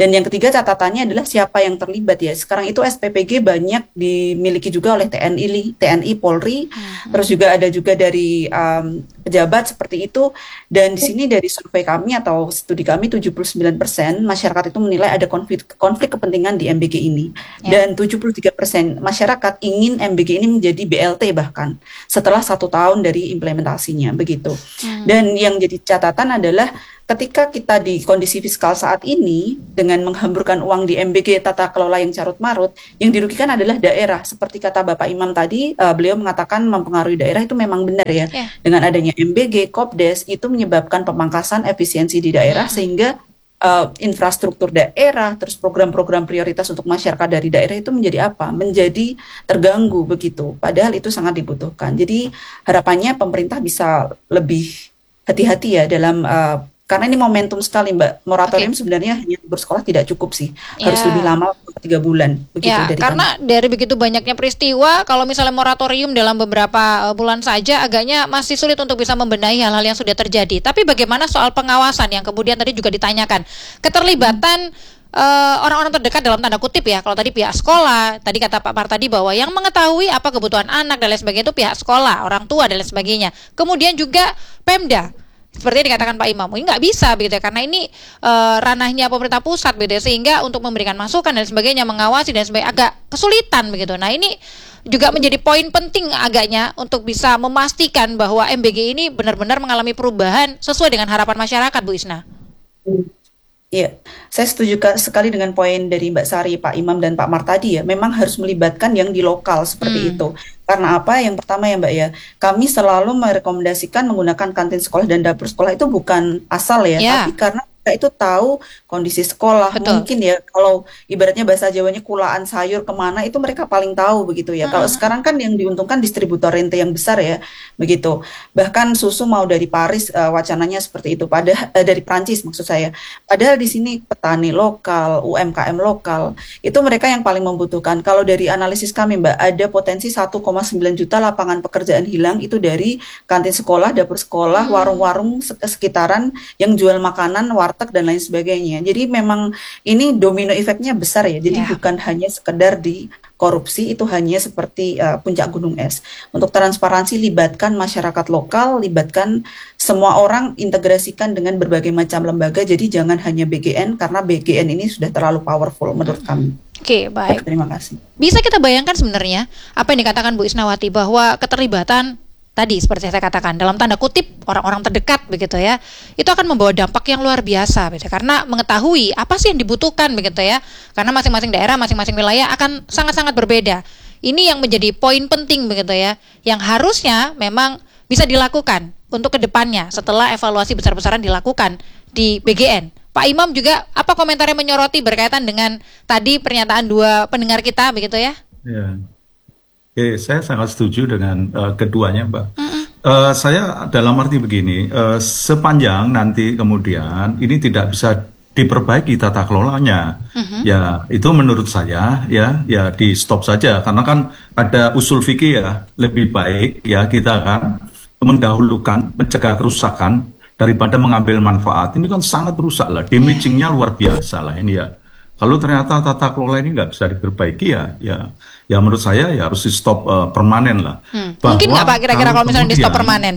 Dan yang ketiga catatannya adalah siapa yang terlibat ya. Sekarang itu S P P G banyak dimiliki juga oleh T N I, T N I, Polri, hmm. terus juga ada juga dari um, pejabat seperti itu. Dan di sini dari survei kami atau studi kami tujuh puluh sembilan persen masyarakat itu menilai ada konflik konflik kepentingan di M B G ini. Ya. Dan tujuh puluh tiga persen masyarakat ingin M B G ini menjadi B L T bahkan setelah satu tahun dari implementasinya begitu. Hmm. Dan yang jadi catatan adalah ketika kita di kondisi fiskal saat ini dengan menghamburkan uang di M B G tata kelola yang carut-marut, yang dirugikan adalah daerah. Seperti kata Bapak Imam tadi, uh, beliau mengatakan mempengaruhi daerah, itu memang benar ya. Yeah. Dengan adanya M B G, Kopdes itu menyebabkan pemangkasan efisiensi di daerah, mm-hmm. sehingga uh, infrastruktur daerah, terus program-program prioritas untuk masyarakat dari daerah itu menjadi apa? Menjadi terganggu begitu. Padahal itu sangat dibutuhkan. Jadi harapannya pemerintah bisa lebih hati-hati ya dalam uh, karena ini momentum sekali Mbak. Moratorium okay. sebenarnya hanya bersekolah tidak cukup sih. Harus yeah. lebih lama, tiga bulan. Begitu ya, dari karena kami. Dari begitu banyaknya peristiwa, kalau misalnya moratorium dalam beberapa bulan saja, agaknya masih sulit untuk bisa membenahi hal-hal yang sudah terjadi. Tapi bagaimana soal pengawasan yang kemudian tadi juga ditanyakan? Keterlibatan hmm. uh, orang-orang terdekat dalam tanda kutip ya. Kalau tadi pihak sekolah, tadi kata Pak Par tadi bahwa yang mengetahui apa kebutuhan anak dan lain sebagainya itu pihak sekolah, orang tua dan lain sebagainya. Kemudian juga Pemda. Seperti yang dikatakan Pak Imam, ini nggak bisa begitu ya, karena ini uh, ranahnya pemerintah pusat begitu ya, sehingga untuk memberikan masukan dan sebagainya, mengawasi dan sebagainya agak kesulitan begitu. Nah ini juga menjadi poin penting agaknya untuk bisa memastikan bahwa M B G ini benar-benar mengalami perubahan sesuai dengan harapan masyarakat, Bu Isna. Iya, saya setuju sekali dengan poin dari Mbak Sari, Pak Imam, dan Pak Mar tadi ya. Memang harus melibatkan yang di lokal seperti hmm. itu. Karena apa? Yang pertama ya Mbak ya, kami selalu merekomendasikan menggunakan kantin sekolah dan dapur sekolah itu bukan asal ya, yeah. tapi karena mereka itu tahu kondisi sekolah. Betul. Mungkin ya kalau ibaratnya bahasa Jawanya kulaan sayur kemana itu mereka paling tahu begitu ya. Hmm. Kalau sekarang kan yang diuntungkan distributor rente yang besar ya begitu. Bahkan susu mau dari Paris uh, wacananya seperti itu. Padahal uh, dari Prancis maksud saya. Padahal di sini petani lokal, U M K M lokal itu mereka yang paling membutuhkan. Kalau dari analisis kami Mbak ada potensi satu koma sembilan juta lapangan pekerjaan hilang itu dari kantin sekolah, dapur sekolah, hmm. warung-warung sekitaran yang jual makanan, warteg dan lain sebagainya. Jadi memang ini domino efeknya besar ya. Jadi yeah. bukan hanya sekedar di korupsi, itu hanya seperti uh, puncak gunung es. Untuk transparansi libatkan masyarakat lokal, libatkan semua orang, integrasikan dengan berbagai macam lembaga. Jadi jangan hanya B G N karena B G N ini sudah terlalu powerful menurut kami. Oke, okay, baik. Terima kasih. Bisa kita bayangkan sebenarnya apa yang dikatakan Bu Isnawati bahwa keterlibatan tadi seperti saya katakan dalam tanda kutip orang-orang terdekat begitu ya, itu akan membawa dampak yang luar biasa begitu, karena mengetahui apa sih yang dibutuhkan begitu ya, karena masing-masing daerah, masing-masing wilayah akan sangat-sangat berbeda. Ini yang menjadi poin penting begitu ya, yang harusnya memang bisa dilakukan untuk kedepannya setelah evaluasi besar-besaran dilakukan di B G N. Pak Imam juga apa komentarnya menyoroti berkaitan dengan tadi pernyataan dua pendengar kita begitu ya? Ya. Oke, saya sangat setuju dengan uh, keduanya, Mbak. Mm-hmm. Uh, saya dalam arti begini, uh, sepanjang nanti kemudian ini tidak bisa diperbaiki tata kelolanya, mm-hmm. ya itu menurut saya ya ya di stop saja, karena kan ada usul fikih ya, lebih baik ya kita kan mendahulukan mencegah kerusakan daripada mengambil manfaat. Ini kan sangat rusak lah, damaging-nya luar biasa lah ini ya. Kalau ternyata tata kelola ini nggak bisa diperbaiki ya, ya, ya menurut saya ya harus di stop uh, permanen lah. Hmm. Mungkin nggak Pak kira-kira kalau misalnya di stop permanen?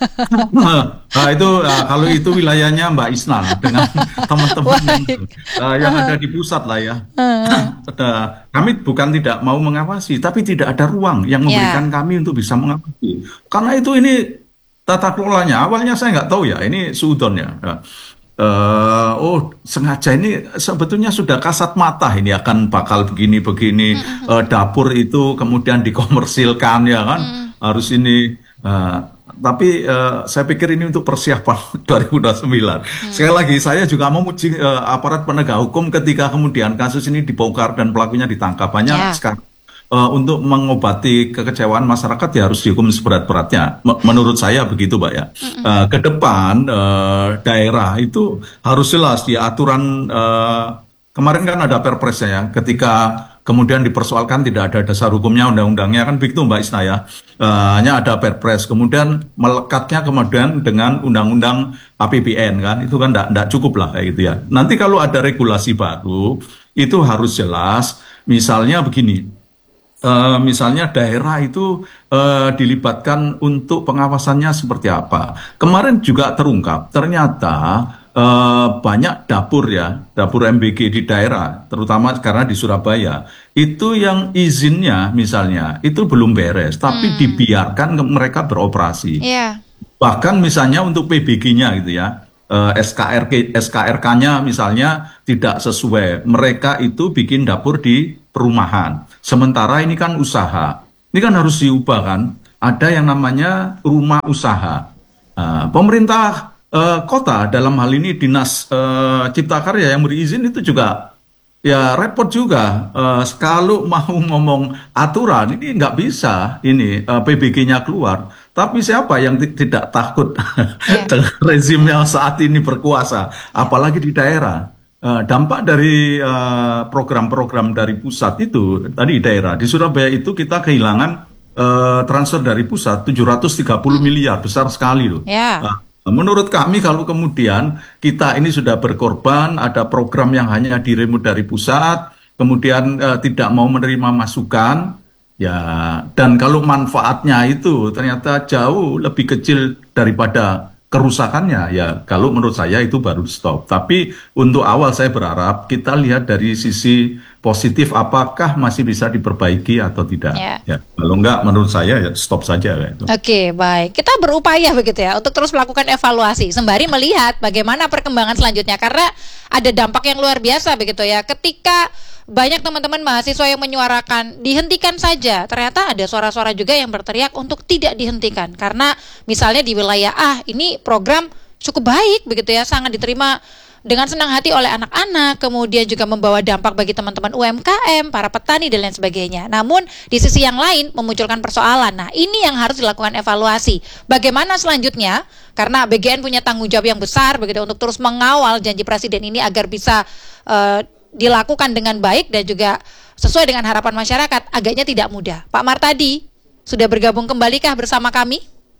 Nah itu uh, kalau itu wilayahnya Mbak Isna dengan teman-teman yang, uh, yang ada di pusat lah ya. uh, kami bukan tidak mau mengawasi, tapi tidak ada ruang yang memberikan yeah. kami untuk bisa mengawasi. Karena itu ini tata kelolanya awalnya saya nggak tahu ya, ini suudonnya. Uh, Uh, oh sengaja ini sebetulnya sudah kasat mata ini akan bakal begini-begini mm-hmm. uh, dapur itu kemudian dikomersilkan ya kan mm. harus ini uh, tapi uh, saya pikir ini untuk persiapan dua ribu dua puluh sembilan. Mm. Sekali lagi saya juga memuji uh, aparat penegak hukum ketika kemudian kasus ini dibongkar dan pelakunya ditangkap. Banyak yeah. sekarang Uh, untuk mengobati kekecewaan masyarakat ya harus dihukum seberat-beratnya. M- menurut saya begitu, Mbak ya. Uh, ke depan uh, daerah itu harus jelas di aturan uh, kemarin kan ada perpresnya ya, ketika kemudian dipersoalkan tidak ada dasar hukumnya, undang-undangnya, kan begitu Mbak Isna ya. Uh, hanya ada Perpres, kemudian melekatnya kemudian dengan undang-undang A P B N kan, itu kan tidak cukup lah kayak gitu ya. Nanti kalau ada regulasi baru, itu harus jelas, misalnya begini, Uh, misalnya daerah itu uh, dilibatkan untuk pengawasannya seperti apa. Kemarin juga terungkap, ternyata uh, banyak dapur ya, dapur M B G di daerah, terutama karena di Surabaya, itu yang izinnya misalnya, itu belum beres, tapi hmm. dibiarkan mereka beroperasi. Yeah. Bahkan misalnya untuk P B G-nya gitu ya, uh, S K R K, S K R K-nya misalnya tidak sesuai, mereka itu bikin dapur di perumahan. Sementara ini kan usaha. Ini kan harus diubah kan. Ada yang namanya rumah usaha. Uh, pemerintah uh, kota dalam hal ini dinas uh, Cipta Karya yang berizin itu juga ya repot juga. Uh, kalau mau ngomong aturan ini nggak bisa ini uh, P B G-nya keluar. Tapi siapa yang t- tidak takut dengan rezim yang saat ini berkuasa, apalagi di daerah. Uh, dampak dari uh, program-program dari pusat itu tadi daerah di Surabaya itu kita kehilangan uh, transfer dari pusat tujuh ratus tiga puluh miliar, besar sekali loh. Yeah. Uh, menurut kami kalau kemudian kita ini sudah berkorban, ada program yang hanya diremut dari pusat, kemudian uh, tidak mau menerima masukan, ya, dan kalau manfaatnya itu ternyata jauh lebih kecil daripada kerusakannya, ya kalau menurut saya itu baru stop. Tapi untuk awal saya berharap kita lihat dari sisi positif, apakah masih bisa diperbaiki atau tidak. Yeah. Ya, kalau enggak menurut saya ya stop saja. Oke, okay, baik. Kita berupaya begitu ya untuk terus melakukan evaluasi sembari melihat bagaimana perkembangan selanjutnya, karena ada dampak yang luar biasa begitu ya. Ketika banyak teman-teman mahasiswa yang menyuarakan dihentikan saja, ternyata ada suara-suara juga yang berteriak untuk tidak dihentikan karena misalnya di wilayah ah ini program cukup baik begitu ya, sangat diterima dengan senang hati oleh anak-anak, kemudian juga membawa dampak bagi teman-teman U M K M, para petani dan lain sebagainya. Namun di sisi yang lain memunculkan persoalan. Nah, ini yang harus dilakukan evaluasi. Bagaimana selanjutnya? Karena B G N punya tanggung jawab yang besar begitu untuk terus mengawal janji presiden ini agar bisa uh, dilakukan dengan baik dan juga sesuai dengan harapan masyarakat. Agaknya tidak mudah. Pak Martadi sudah bergabung kembalikah bersama kami?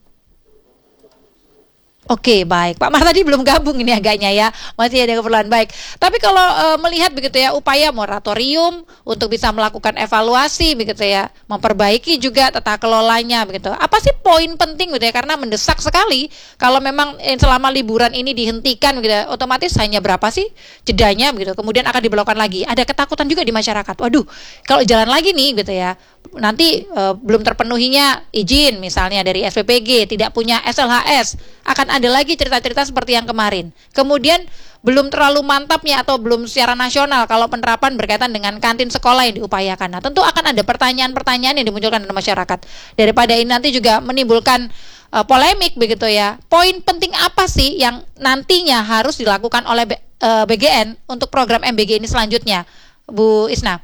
Oke, baik. Pak Martadi belum gabung ini agaknya ya. Masih ada keperluan. Baik. Tapi kalau e, melihat begitu ya upaya moratorium untuk bisa melakukan evaluasi begitu ya, memperbaiki juga tata kelolanya begitu. Apa sih poin penting gitu ya? Karena mendesak sekali kalau memang eh, selama liburan ini dihentikan begitu ya, otomatis hanya berapa sih jedanya begitu. Kemudian akan diberlakukan lagi. Ada ketakutan juga di masyarakat. Waduh, kalau jalan lagi nih gitu ya. Nanti e, belum terpenuhinya izin misalnya dari S P P G, tidak punya S L H S, akan ada lagi cerita-cerita seperti yang kemarin. Kemudian belum terlalu mantapnya atau belum secara nasional kalau penerapan berkaitan dengan kantin sekolah yang diupayakan. Nah, tentu akan ada pertanyaan-pertanyaan yang dimunculkan dari masyarakat. Daripada ini nanti juga menimbulkan uh, polemik begitu ya. Poin penting apa sih yang nantinya harus dilakukan oleh B, uh, B G N untuk program M B G ini selanjutnya, Bu Isna?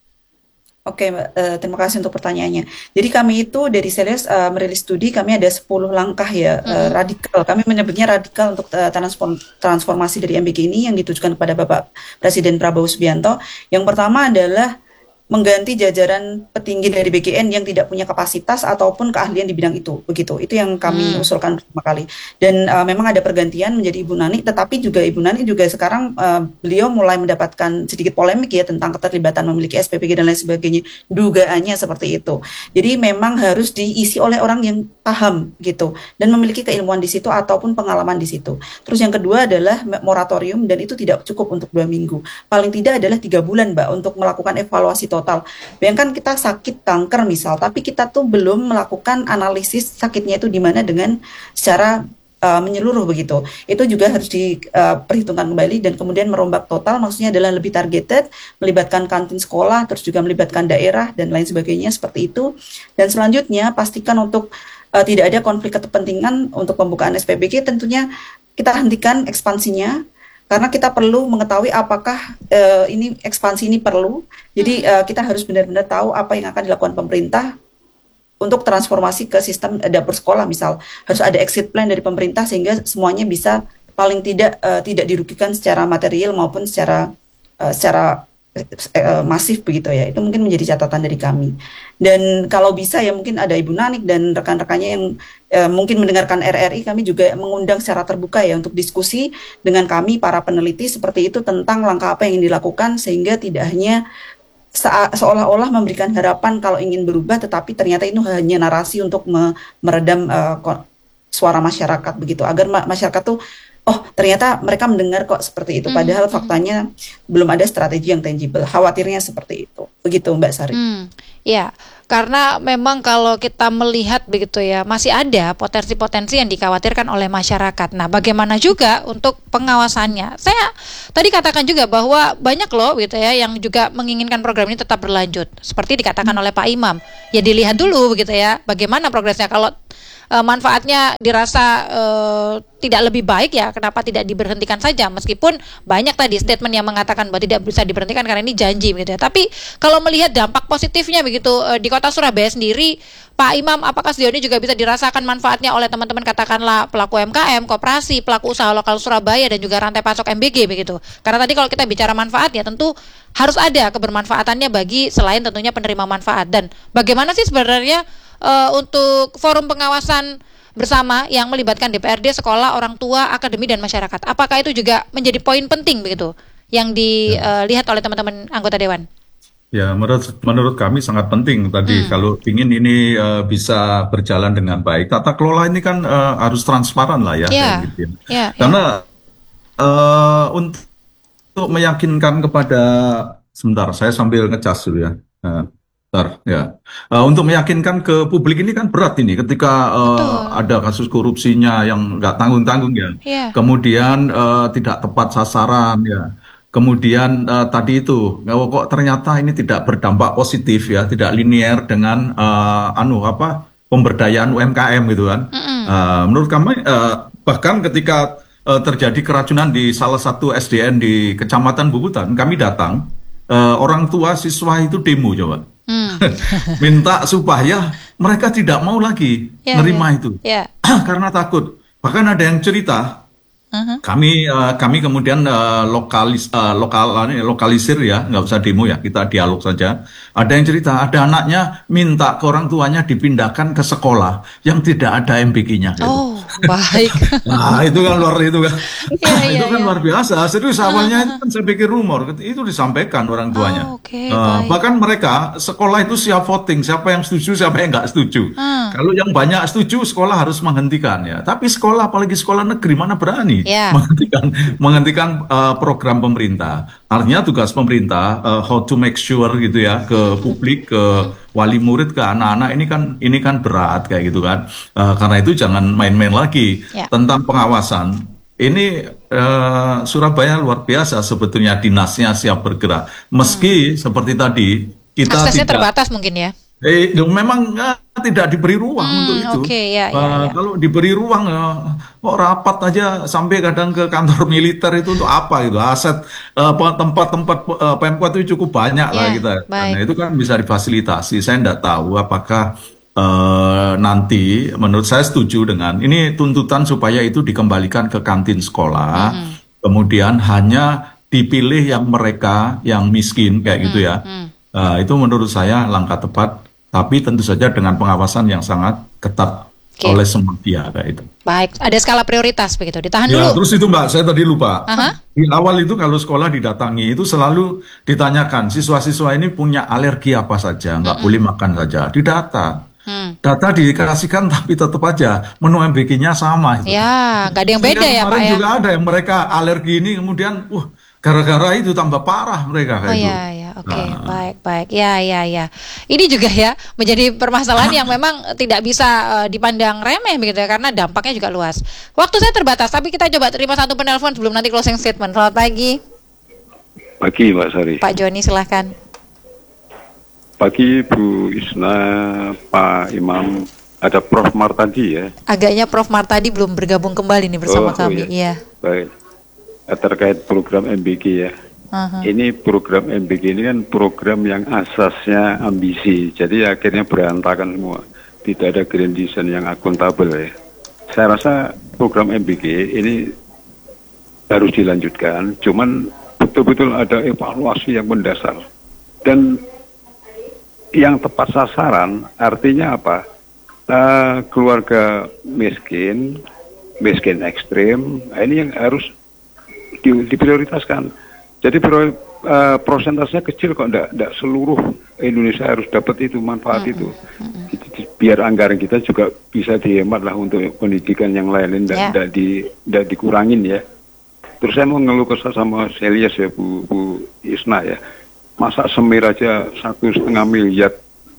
Oke, Mbak, uh, terima kasih untuk pertanyaannya. Jadi kami itu dari Seles uh, merilis studi, kami ada sepuluh langkah ya, mm-hmm. uh, radikal. Kami menyebutnya radikal untuk uh, transform, transformasi dari M B G ini yang ditujukan kepada Bapak Presiden Prabowo Subianto. Yang pertama adalah mengganti jajaran petinggi dari B G N yang tidak punya kapasitas ataupun keahlian di bidang itu, begitu. Itu yang kami hmm. usulkan pertama kali. Dan uh, memang ada pergantian menjadi Ibu Nani, tetapi juga Ibu Nani juga sekarang uh, beliau mulai mendapatkan sedikit polemik ya tentang keterlibatan memiliki S P P G dan lain sebagainya. Dugaannya seperti itu. Jadi memang harus diisi oleh orang yang paham gitu dan memiliki keilmuan di situ ataupun pengalaman di situ. Terus yang kedua adalah moratorium, dan itu tidak cukup untuk dua minggu. Paling tidak adalah tiga bulan, Mbak, untuk melakukan evaluasi total. Bayangkan kita sakit kanker misal, tapi kita tuh belum melakukan analisis sakitnya itu di mana dengan secara uh, menyeluruh begitu. Itu juga harus diperhitungkan uh, kembali dan kemudian merombak total, maksudnya adalah lebih targeted, melibatkan kantin sekolah, terus juga melibatkan daerah dan lain sebagainya seperti itu. Dan selanjutnya pastikan untuk uh, tidak ada konflik kepentingan untuk pembukaan S P P G, tentunya kita hentikan ekspansinya. Karena kita perlu mengetahui apakah uh, ini ekspansi ini perlu. Jadi uh, kita harus benar-benar tahu apa yang akan dilakukan pemerintah untuk transformasi ke sistem uh, dapur sekolah misal. Harus ada exit plan dari pemerintah sehingga semuanya bisa paling tidak uh, tidak dirugikan secara material maupun secara uh, secara eh, masif begitu ya. Itu mungkin menjadi catatan dari kami. Dan kalau bisa ya mungkin ada Ibu Nanik dan rekan-rekannya yang eh, mungkin mendengarkan R R I, kami juga mengundang secara terbuka ya untuk diskusi dengan kami para peneliti seperti itu tentang langkah apa yang dilakukan sehingga tidak hanya se- seolah-olah memberikan harapan kalau ingin berubah, tetapi ternyata itu hanya narasi untuk me- meredam eh, ko- suara masyarakat begitu, agar ma- masyarakat tuh oh ternyata mereka mendengar kok seperti itu, padahal faktanya belum ada strategi yang tangible. Khawatirnya seperti itu, begitu Mbak Sari. Hmm, ya, karena memang kalau kita melihat begitu ya, masih ada potensi-potensi yang dikhawatirkan oleh masyarakat. Nah, bagaimana juga untuk pengawasannya? Saya tadi katakan juga bahwa banyak loh gitu ya yang juga menginginkan program ini tetap berlanjut. Seperti dikatakan oleh Pak Imam, ya dilihat dulu begitu ya, bagaimana progresnya. Kalau Uh, manfaatnya dirasa uh, tidak lebih baik ya, kenapa tidak diberhentikan saja, meskipun banyak tadi statement yang mengatakan bahwa tidak bisa diberhentikan karena ini janji begitu ya. Tapi kalau melihat dampak positifnya begitu uh, di kota Surabaya sendiri, Pak Imam, apakah sejauh ini juga bisa dirasakan manfaatnya oleh teman-teman katakanlah pelaku U M K M, koperasi, pelaku usaha lokal Surabaya dan juga rantai pasok M B G begitu? Karena tadi kalau kita bicara manfaat ya tentu harus ada kebermanfaatannya bagi selain tentunya penerima manfaat. Dan bagaimana sih sebenarnya Uh, untuk forum pengawasan bersama yang melibatkan D P R D, sekolah, orang tua, akademi dan masyarakat? Apakah itu juga menjadi poin penting begitu yang dilihat oleh teman-teman anggota dewan? Ya, menurut menurut kami sangat penting tadi Hmm. kalau ingin ini uh, bisa berjalan dengan baik. Tata kelola ini kan uh, harus transparan lah ya, Ya, kayak gitu ya. ya, ya. Karena uh, untuk meyakinkan kepada, sebentar saya sambil ngecas dulu ya. Uh, Bentar, ya. Uh, untuk meyakinkan ke publik ini kan berat ini ketika uh, Betul. ada kasus korupsinya yang nggak tanggung-tanggung ya. Ya. Kemudian uh, tidak tepat sasaran ya. Kemudian uh, tadi itu, oh, kok ternyata ini tidak berdampak positif ya, tidak linier dengan uh, anu apa pemberdayaan U M K M gitu kan. Uh, menurut kami uh, bahkan ketika uh, terjadi keracunan di salah satu S D N di Kecamatan Bubutan, kami datang, uh, orang tua siswa itu demo coba. Hmm. Minta supaya mereka tidak mau lagi Ya, nerima ya. itu Ya. karena takut. Bahkan ada yang cerita, Uh-huh. kami uh, kami kemudian uh, lokalis uh, lokal uh, lokalisir ya, nggak usah demo ya, kita dialog saja. Ada yang cerita, ada anaknya minta ke orang tuanya dipindahkan ke sekolah yang tidak ada M B K-nya. Gitu. Oh, baik. Nah itu kan luar itu kan, Iya, iya, itu kan iya. luar biasa. Serius awalnya itu kan saya pikir rumor, itu disampaikan orang tuanya. Oh, oke, Eh, baik. bahkan mereka sekolah itu siap voting, siapa yang setuju, siapa yang nggak setuju. Hmm. Kalau yang banyak setuju, sekolah harus menghentikan ya. Tapi sekolah, apalagi sekolah negeri, mana berani Ya. menghentikan menghentikan eh, program pemerintah. Artinya tugas pemerintah eh, how to make sure gitu ya ke publik, ke wali murid, ke anak-anak ini kan ini kan berat kayak gitu kan. Eh, karena itu jangan main-main lagi Ya. tentang pengawasan. Ini eh, Surabaya luar biasa sebetulnya, dinasnya siap bergerak. Meski seperti tadi kita Aksesnya tidak terbatas mungkin ya. Eh, memang eh, tidak diberi ruang Hmm, untuk itu. oke, ya, ya, Eh, ya. Kalau diberi ruang, eh, kok rapat aja sampai kadang ke kantor militer itu untuk apa gitu? Aset eh, pe- tempat-tempat eh, Pemkot itu cukup banyak lah Ya, kita. baik. Nah itu kan bisa difasilitasi. Saya tidak tahu apakah eh, nanti, menurut saya setuju dengan ini tuntutan supaya itu dikembalikan ke kantin sekolah. Hmm. Kemudian hanya dipilih yang mereka yang miskin kayak gitu ya. Hmm. Uh, itu menurut saya langkah tepat, tapi tentu saja dengan pengawasan yang sangat ketat Oke. oleh semua pihak kayak itu. Baik, ada skala prioritas begitu. Ditahan Ya, dulu. terus itu Mbak, saya tadi lupa. Aha. Di awal itu kalau sekolah didatangi itu selalu ditanyakan siswa-siswa ini punya alergi apa saja, nggak boleh makan saja, didata. Hmm. Data dikasihkan tapi tetap aja menu M B K-nya sama. Itu. Ya, nggak ada yang Sehingga beda ya Pak kemarin ya. juga ada yang mereka alergi ini kemudian, wah gara-gara itu tambah parah mereka kayak Oh itu. ya, ya, oke, Nah. baik, baik, ya, ya, ya. Ini juga ya menjadi permasalahan yang memang tidak bisa eh, dipandang remeh begitu ya, karena dampaknya juga luas. Waktu saya terbatas, tapi kita coba terima satu penelpon sebelum nanti closing statement. Selamat pagi, Pagi Mbak Sari. Pak Joni, silahkan. Pagi Bu Isna, Pak Imam, ada Prof Martadi ya. Agaknya Prof Martadi belum bergabung kembali nih bersama Oh, oh kami. iya. Iya. Baik. Terkait program M B K ya. Aha. Ini program M B K ini kan program yang asasnya ambisi, jadi akhirnya berantakan semua. Tidak ada grand design yang akuntabel ya. Saya rasa program M B K ini harus dilanjutkan, cuman betul-betul ada evaluasi yang mendasar. Dan yang tepat sasaran artinya apa? Uh, keluarga miskin, miskin ekstrim, nah ini yang harus di, diprioritaskan. Jadi pro, uh, prosentasenya kecil kok, enggak, enggak seluruh Indonesia harus dapat itu manfaat mm-hmm. itu. Biar anggaran kita juga bisa dihemat lah untuk pendidikan yang lain, enggak, enggak, di, enggak dikurangin ya. Terus saya mau ngeluh kesal sama Selias ya Bu, Bu Isna ya. Masa semir aja satu setengah miliar,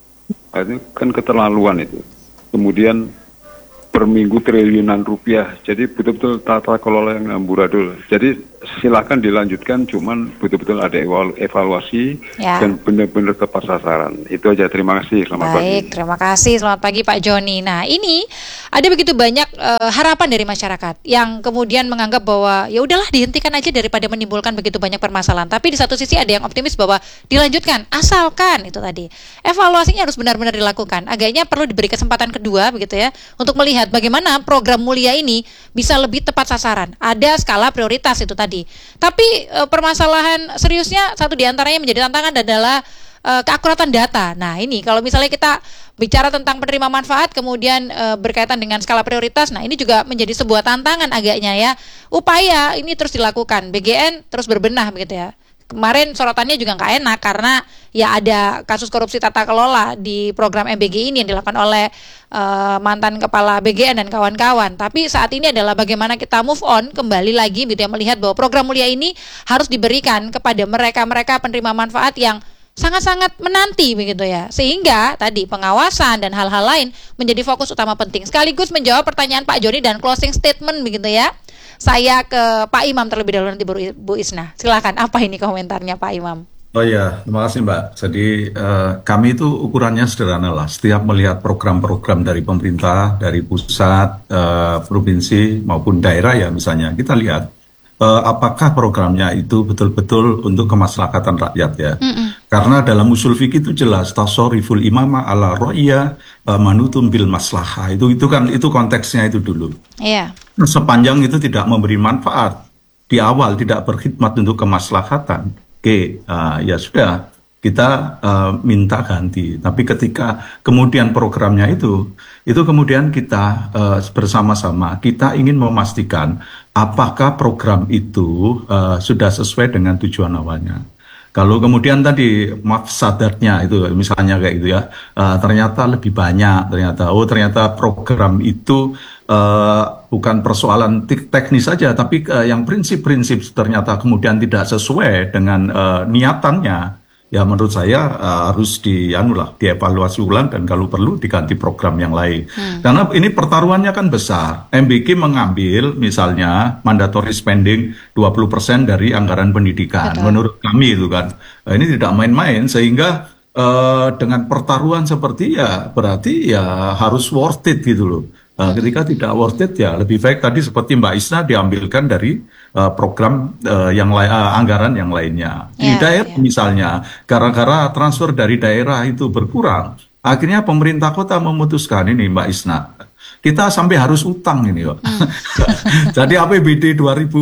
itu kan keterlaluan itu. Kemudian per minggu triliunan rupiah, jadi betul-betul tata kelola yang amburadul. Jadi silakan dilanjutkan, cuman betul-betul ada evaluasi ya. Dan benar-benar tepat sasaran. Itu aja, terima kasih. Selamat Baik, pagi. Baik, terima kasih. Selamat pagi Pak Joni. Nah, ini ada begitu banyak uh, harapan dari masyarakat yang kemudian menganggap bahwa ya udahlah dihentikan aja daripada menimbulkan begitu banyak permasalahan. Tapi di satu sisi ada yang optimis bahwa dilanjutkan, asalkan itu tadi evaluasinya harus benar-benar dilakukan. Agaknya perlu diberi kesempatan kedua begitu ya untuk melihat bagaimana program mulia ini bisa lebih tepat sasaran. Ada skala prioritas itu tadi. Tapi e, permasalahan seriusnya satu diantaranya menjadi tantangan adalah e, keakuratan data. Nah ini kalau misalnya kita bicara tentang penerima manfaat kemudian e, berkaitan dengan skala prioritas, nah ini juga menjadi sebuah tantangan agaknya ya. Upaya ini terus dilakukan, B G N terus berbenah begitu ya. Kemarin sorotannya juga nggak enak karena ya ada kasus korupsi tata kelola di program M B G ini yang dilakukan oleh uh, mantan kepala B G N dan kawan-kawan. Tapi saat ini adalah bagaimana kita move on kembali lagi gitu ya, melihat bahwa program mulia ini harus diberikan kepada mereka-mereka penerima manfaat yang sangat-sangat menanti begitu ya. Sehingga tadi pengawasan dan hal-hal lain menjadi fokus utama penting. Sekaligus menjawab pertanyaan Pak Joni dan closing statement begitu ya. Saya ke Pak Imam terlebih dahulu, nanti baru Bu Isna. Silakan, apa ini komentarnya Pak Imam? Oh iya, terima kasih Mbak. Jadi eh, kami itu ukurannya sederhana lah. Setiap melihat program-program dari pemerintah, dari pusat, eh, provinsi maupun daerah ya misalnya, kita lihat eh, apakah programnya itu betul-betul untuk kemaslahatan rakyat ya. Mm-mm. Karena dalam usul fikih itu jelas tasarruful imama ala ro'iyah manutum bil maslahah. Itu itu kan itu konteksnya itu dulu. Iya. Yeah. Sepanjang itu tidak memberi manfaat di awal, tidak berkhidmat untuk kemaslahatan, oke, uh, ya sudah kita uh, minta ganti. Tapi ketika kemudian programnya itu, itu kemudian kita uh, bersama-sama kita ingin memastikan apakah program itu uh, sudah sesuai dengan tujuan awalnya. Kalau kemudian tadi mafsadatnya itu misalnya kayak gitu ya, uh, ternyata lebih banyak, ternyata oh ternyata program itu uh, bukan persoalan teknis saja, tapi uh, yang prinsip-prinsip ternyata kemudian tidak sesuai dengan uh, niatannya, ya menurut saya uh, harus di, anulah, dievaluasi ulang dan kalau perlu diganti program yang lain. Hmm. Karena ini pertaruhannya kan besar. M B G mengambil misalnya mandatory spending dua puluh persen dari anggaran pendidikan. Betul. Menurut kami itu kan. Nah, ini tidak main-main sehingga uh, dengan pertaruhan seperti ya berarti ya harus worth it gitu loh. Uh, ketika tidak worth it ya lebih baik tadi seperti Mbak Isna diambilkan dari uh, program uh, yang lain, uh, anggaran yang lainnya. Di yeah, daerah yeah. misalnya, gara-gara transfer dari daerah itu berkurang, akhirnya pemerintah kota memutuskan ini Mbak Isna, kita sampai harus utang ini kok. Mm. Jadi A P B D dua ribu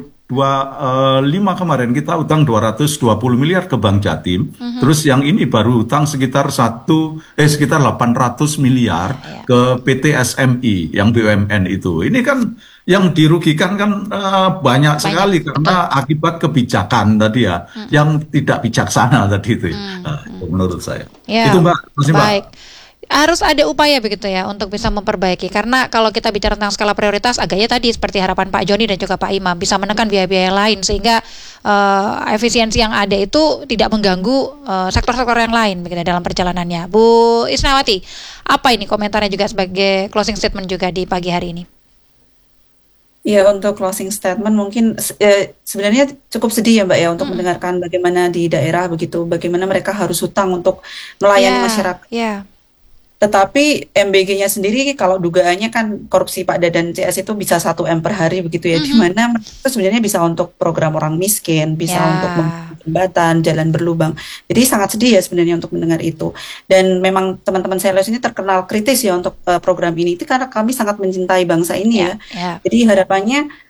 dua puluh lima kemarin kita utang dua ratus dua puluh miliar ke Bank Jatim, mm-hmm. terus yang ini baru utang sekitar satu eh sekitar delapan ratus miliar yeah. ke P T S M I yang B U M N itu. Ini kan yang dirugikan kan uh, banyak, banyak sekali karena betul. Akibat kebijakan tadi ya, mm-hmm. yang tidak bijaksana tadi itu. Mm-hmm. Nah, menurut saya. Yeah. Itu Mbak, masih Mbak. Baik. Harus ada upaya begitu ya untuk bisa memperbaiki, karena kalau kita bicara tentang skala prioritas agaknya tadi seperti harapan Pak Joni dan juga Pak Imam bisa menekan biaya-biaya lain sehingga uh, efisiensi yang ada itu tidak mengganggu uh, sektor-sektor yang lain begitu dalam perjalanannya. Bu Isnawati, apa ini komentarnya juga sebagai closing statement juga di pagi hari ini? Ya, untuk closing statement mungkin eh, sebenarnya cukup sedih ya Mbak ya untuk hmm. mendengarkan bagaimana di daerah begitu, bagaimana mereka harus hutang untuk melayani yeah, masyarakat. Yeah. Tetapi M B G-nya sendiri kalau dugaannya kan korupsi Pakda dan C S itu bisa satu M per hari begitu ya, mm-hmm. di mana itu sebenarnya bisa untuk program orang miskin, bisa yeah. untuk jembatan, jalan berlubang. Jadi sangat sedih ya sebenarnya untuk mendengar itu. Dan memang teman-teman Selios ini terkenal kritis ya untuk uh, program ini, itu karena kami sangat mencintai bangsa ini yeah. ya. Yeah. Jadi harapannya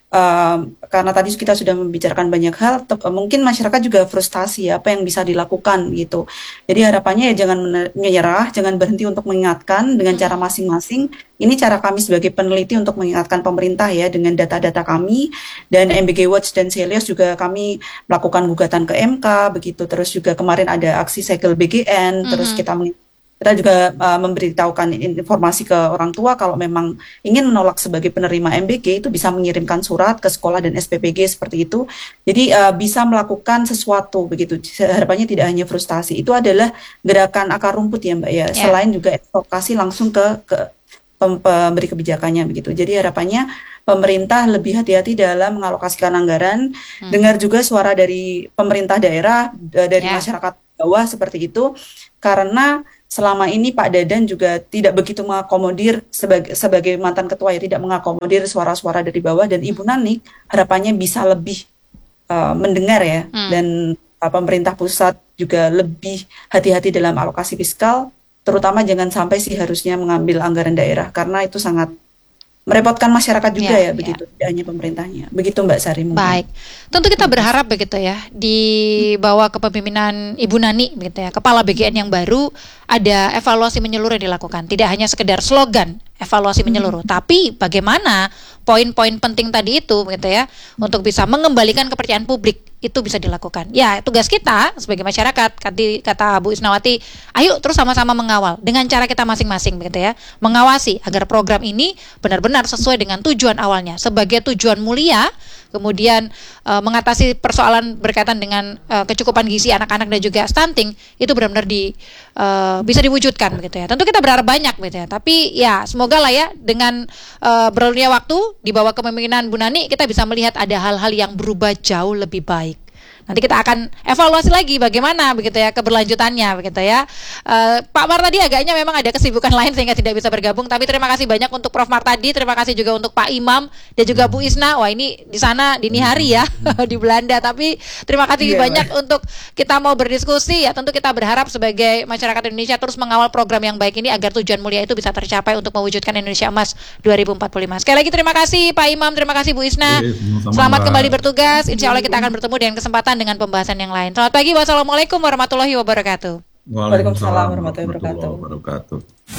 Uh, karena tadi kita sudah membicarakan banyak hal, te- mungkin masyarakat juga frustasi ya, apa yang bisa dilakukan gitu. Jadi harapannya ya jangan menyerah, jangan berhenti untuk mengingatkan dengan cara masing-masing. Ini cara kami sebagai peneliti untuk mengingatkan pemerintah ya dengan data-data kami, dan M B G Watch dan Celios juga kami melakukan gugatan ke M K begitu. Terus juga kemarin ada aksi segel B G N, mm-hmm. terus kita meng- Kita juga uh, memberitahukan informasi ke orang tua kalau memang ingin menolak sebagai penerima M B G itu bisa mengirimkan surat ke sekolah dan S P P G seperti itu. Jadi uh, bisa melakukan sesuatu begitu. Harapannya tidak hanya frustasi. Itu adalah gerakan akar rumput ya Mbak ya. Yeah. Selain juga advokasi langsung ke ke pemberi kebijakannya begitu. Jadi harapannya pemerintah lebih hati-hati dalam mengalokasikan anggaran. Hmm. Dengar juga suara dari pemerintah daerah, dari yeah. masyarakat bawah seperti itu, karena selama ini Pak Dadan juga tidak begitu mengakomodir sebagai sebagai mantan ketua ya, tidak mengakomodir suara-suara dari bawah, dan Ibu Nanik harapannya bisa lebih uh, mendengar ya, hmm. dan uh, pemerintah pusat juga lebih hati-hati dalam alokasi fiskal, terutama jangan sampai sih harusnya mengambil anggaran daerah karena itu sangat merepotkan masyarakat juga ya, ya begitu, ya. Tidak hanya pemerintahnya. Begitu Mbak Sari mungkin. Baik. Tentu kita berharap begitu ya, di bawah kepemimpinan Ibu Nani begitu ya, Kepala B G N yang baru, ada evaluasi menyeluruh yang dilakukan. Tidak hanya sekedar slogan evaluasi menyeluruh, hmm. tapi bagaimana poin-poin penting tadi itu begitu ya, untuk bisa mengembalikan kepercayaan publik itu bisa dilakukan. Ya, tugas kita sebagai masyarakat, kata Bu Isnawati, ayo terus sama-sama mengawal dengan cara kita masing-masing begitu ya, mengawasi agar program ini benar-benar sesuai dengan tujuan awalnya sebagai tujuan mulia, kemudian e, mengatasi persoalan berkaitan dengan e, kecukupan gizi anak-anak dan juga stunting itu benar-benar di e, bisa diwujudkan begitu ya. Tentu kita berharap banyak begitu ya, tapi ya semoga lah ya dengan e, berlalunya waktu di bawah kepemimpinan Bu Nani kita bisa melihat ada hal-hal yang berubah jauh lebih baik. Nanti kita akan evaluasi lagi bagaimana begitu ya keberlanjutannya begitu ya. Uh, Pak Mar tadi agaknya memang ada kesibukan lain sehingga tidak bisa bergabung, tapi terima kasih banyak untuk Prof Mar tadi, terima kasih juga untuk Pak Imam dan juga Bu Isna. Wah, ini di sana dini hari ya di Belanda, tapi terima kasih yeah, banyak man. Untuk kita mau berdiskusi ya. Tentu kita berharap sebagai masyarakat Indonesia terus mengawal program yang baik ini agar tujuan mulia itu bisa tercapai untuk mewujudkan Indonesia Emas dua ribu empat puluh lima. Sekali lagi terima kasih Pak Imam, terima kasih Bu Isna. Yeah, selamat kembali bertugas. Insya Allah kita akan bertemu dengan kesempatan dengan pembahasan yang lain. Selamat pagi, wassalamualaikum warahmatullahi wabarakatuh. Waalaikumsalam warahmatullahi wabarakatuh.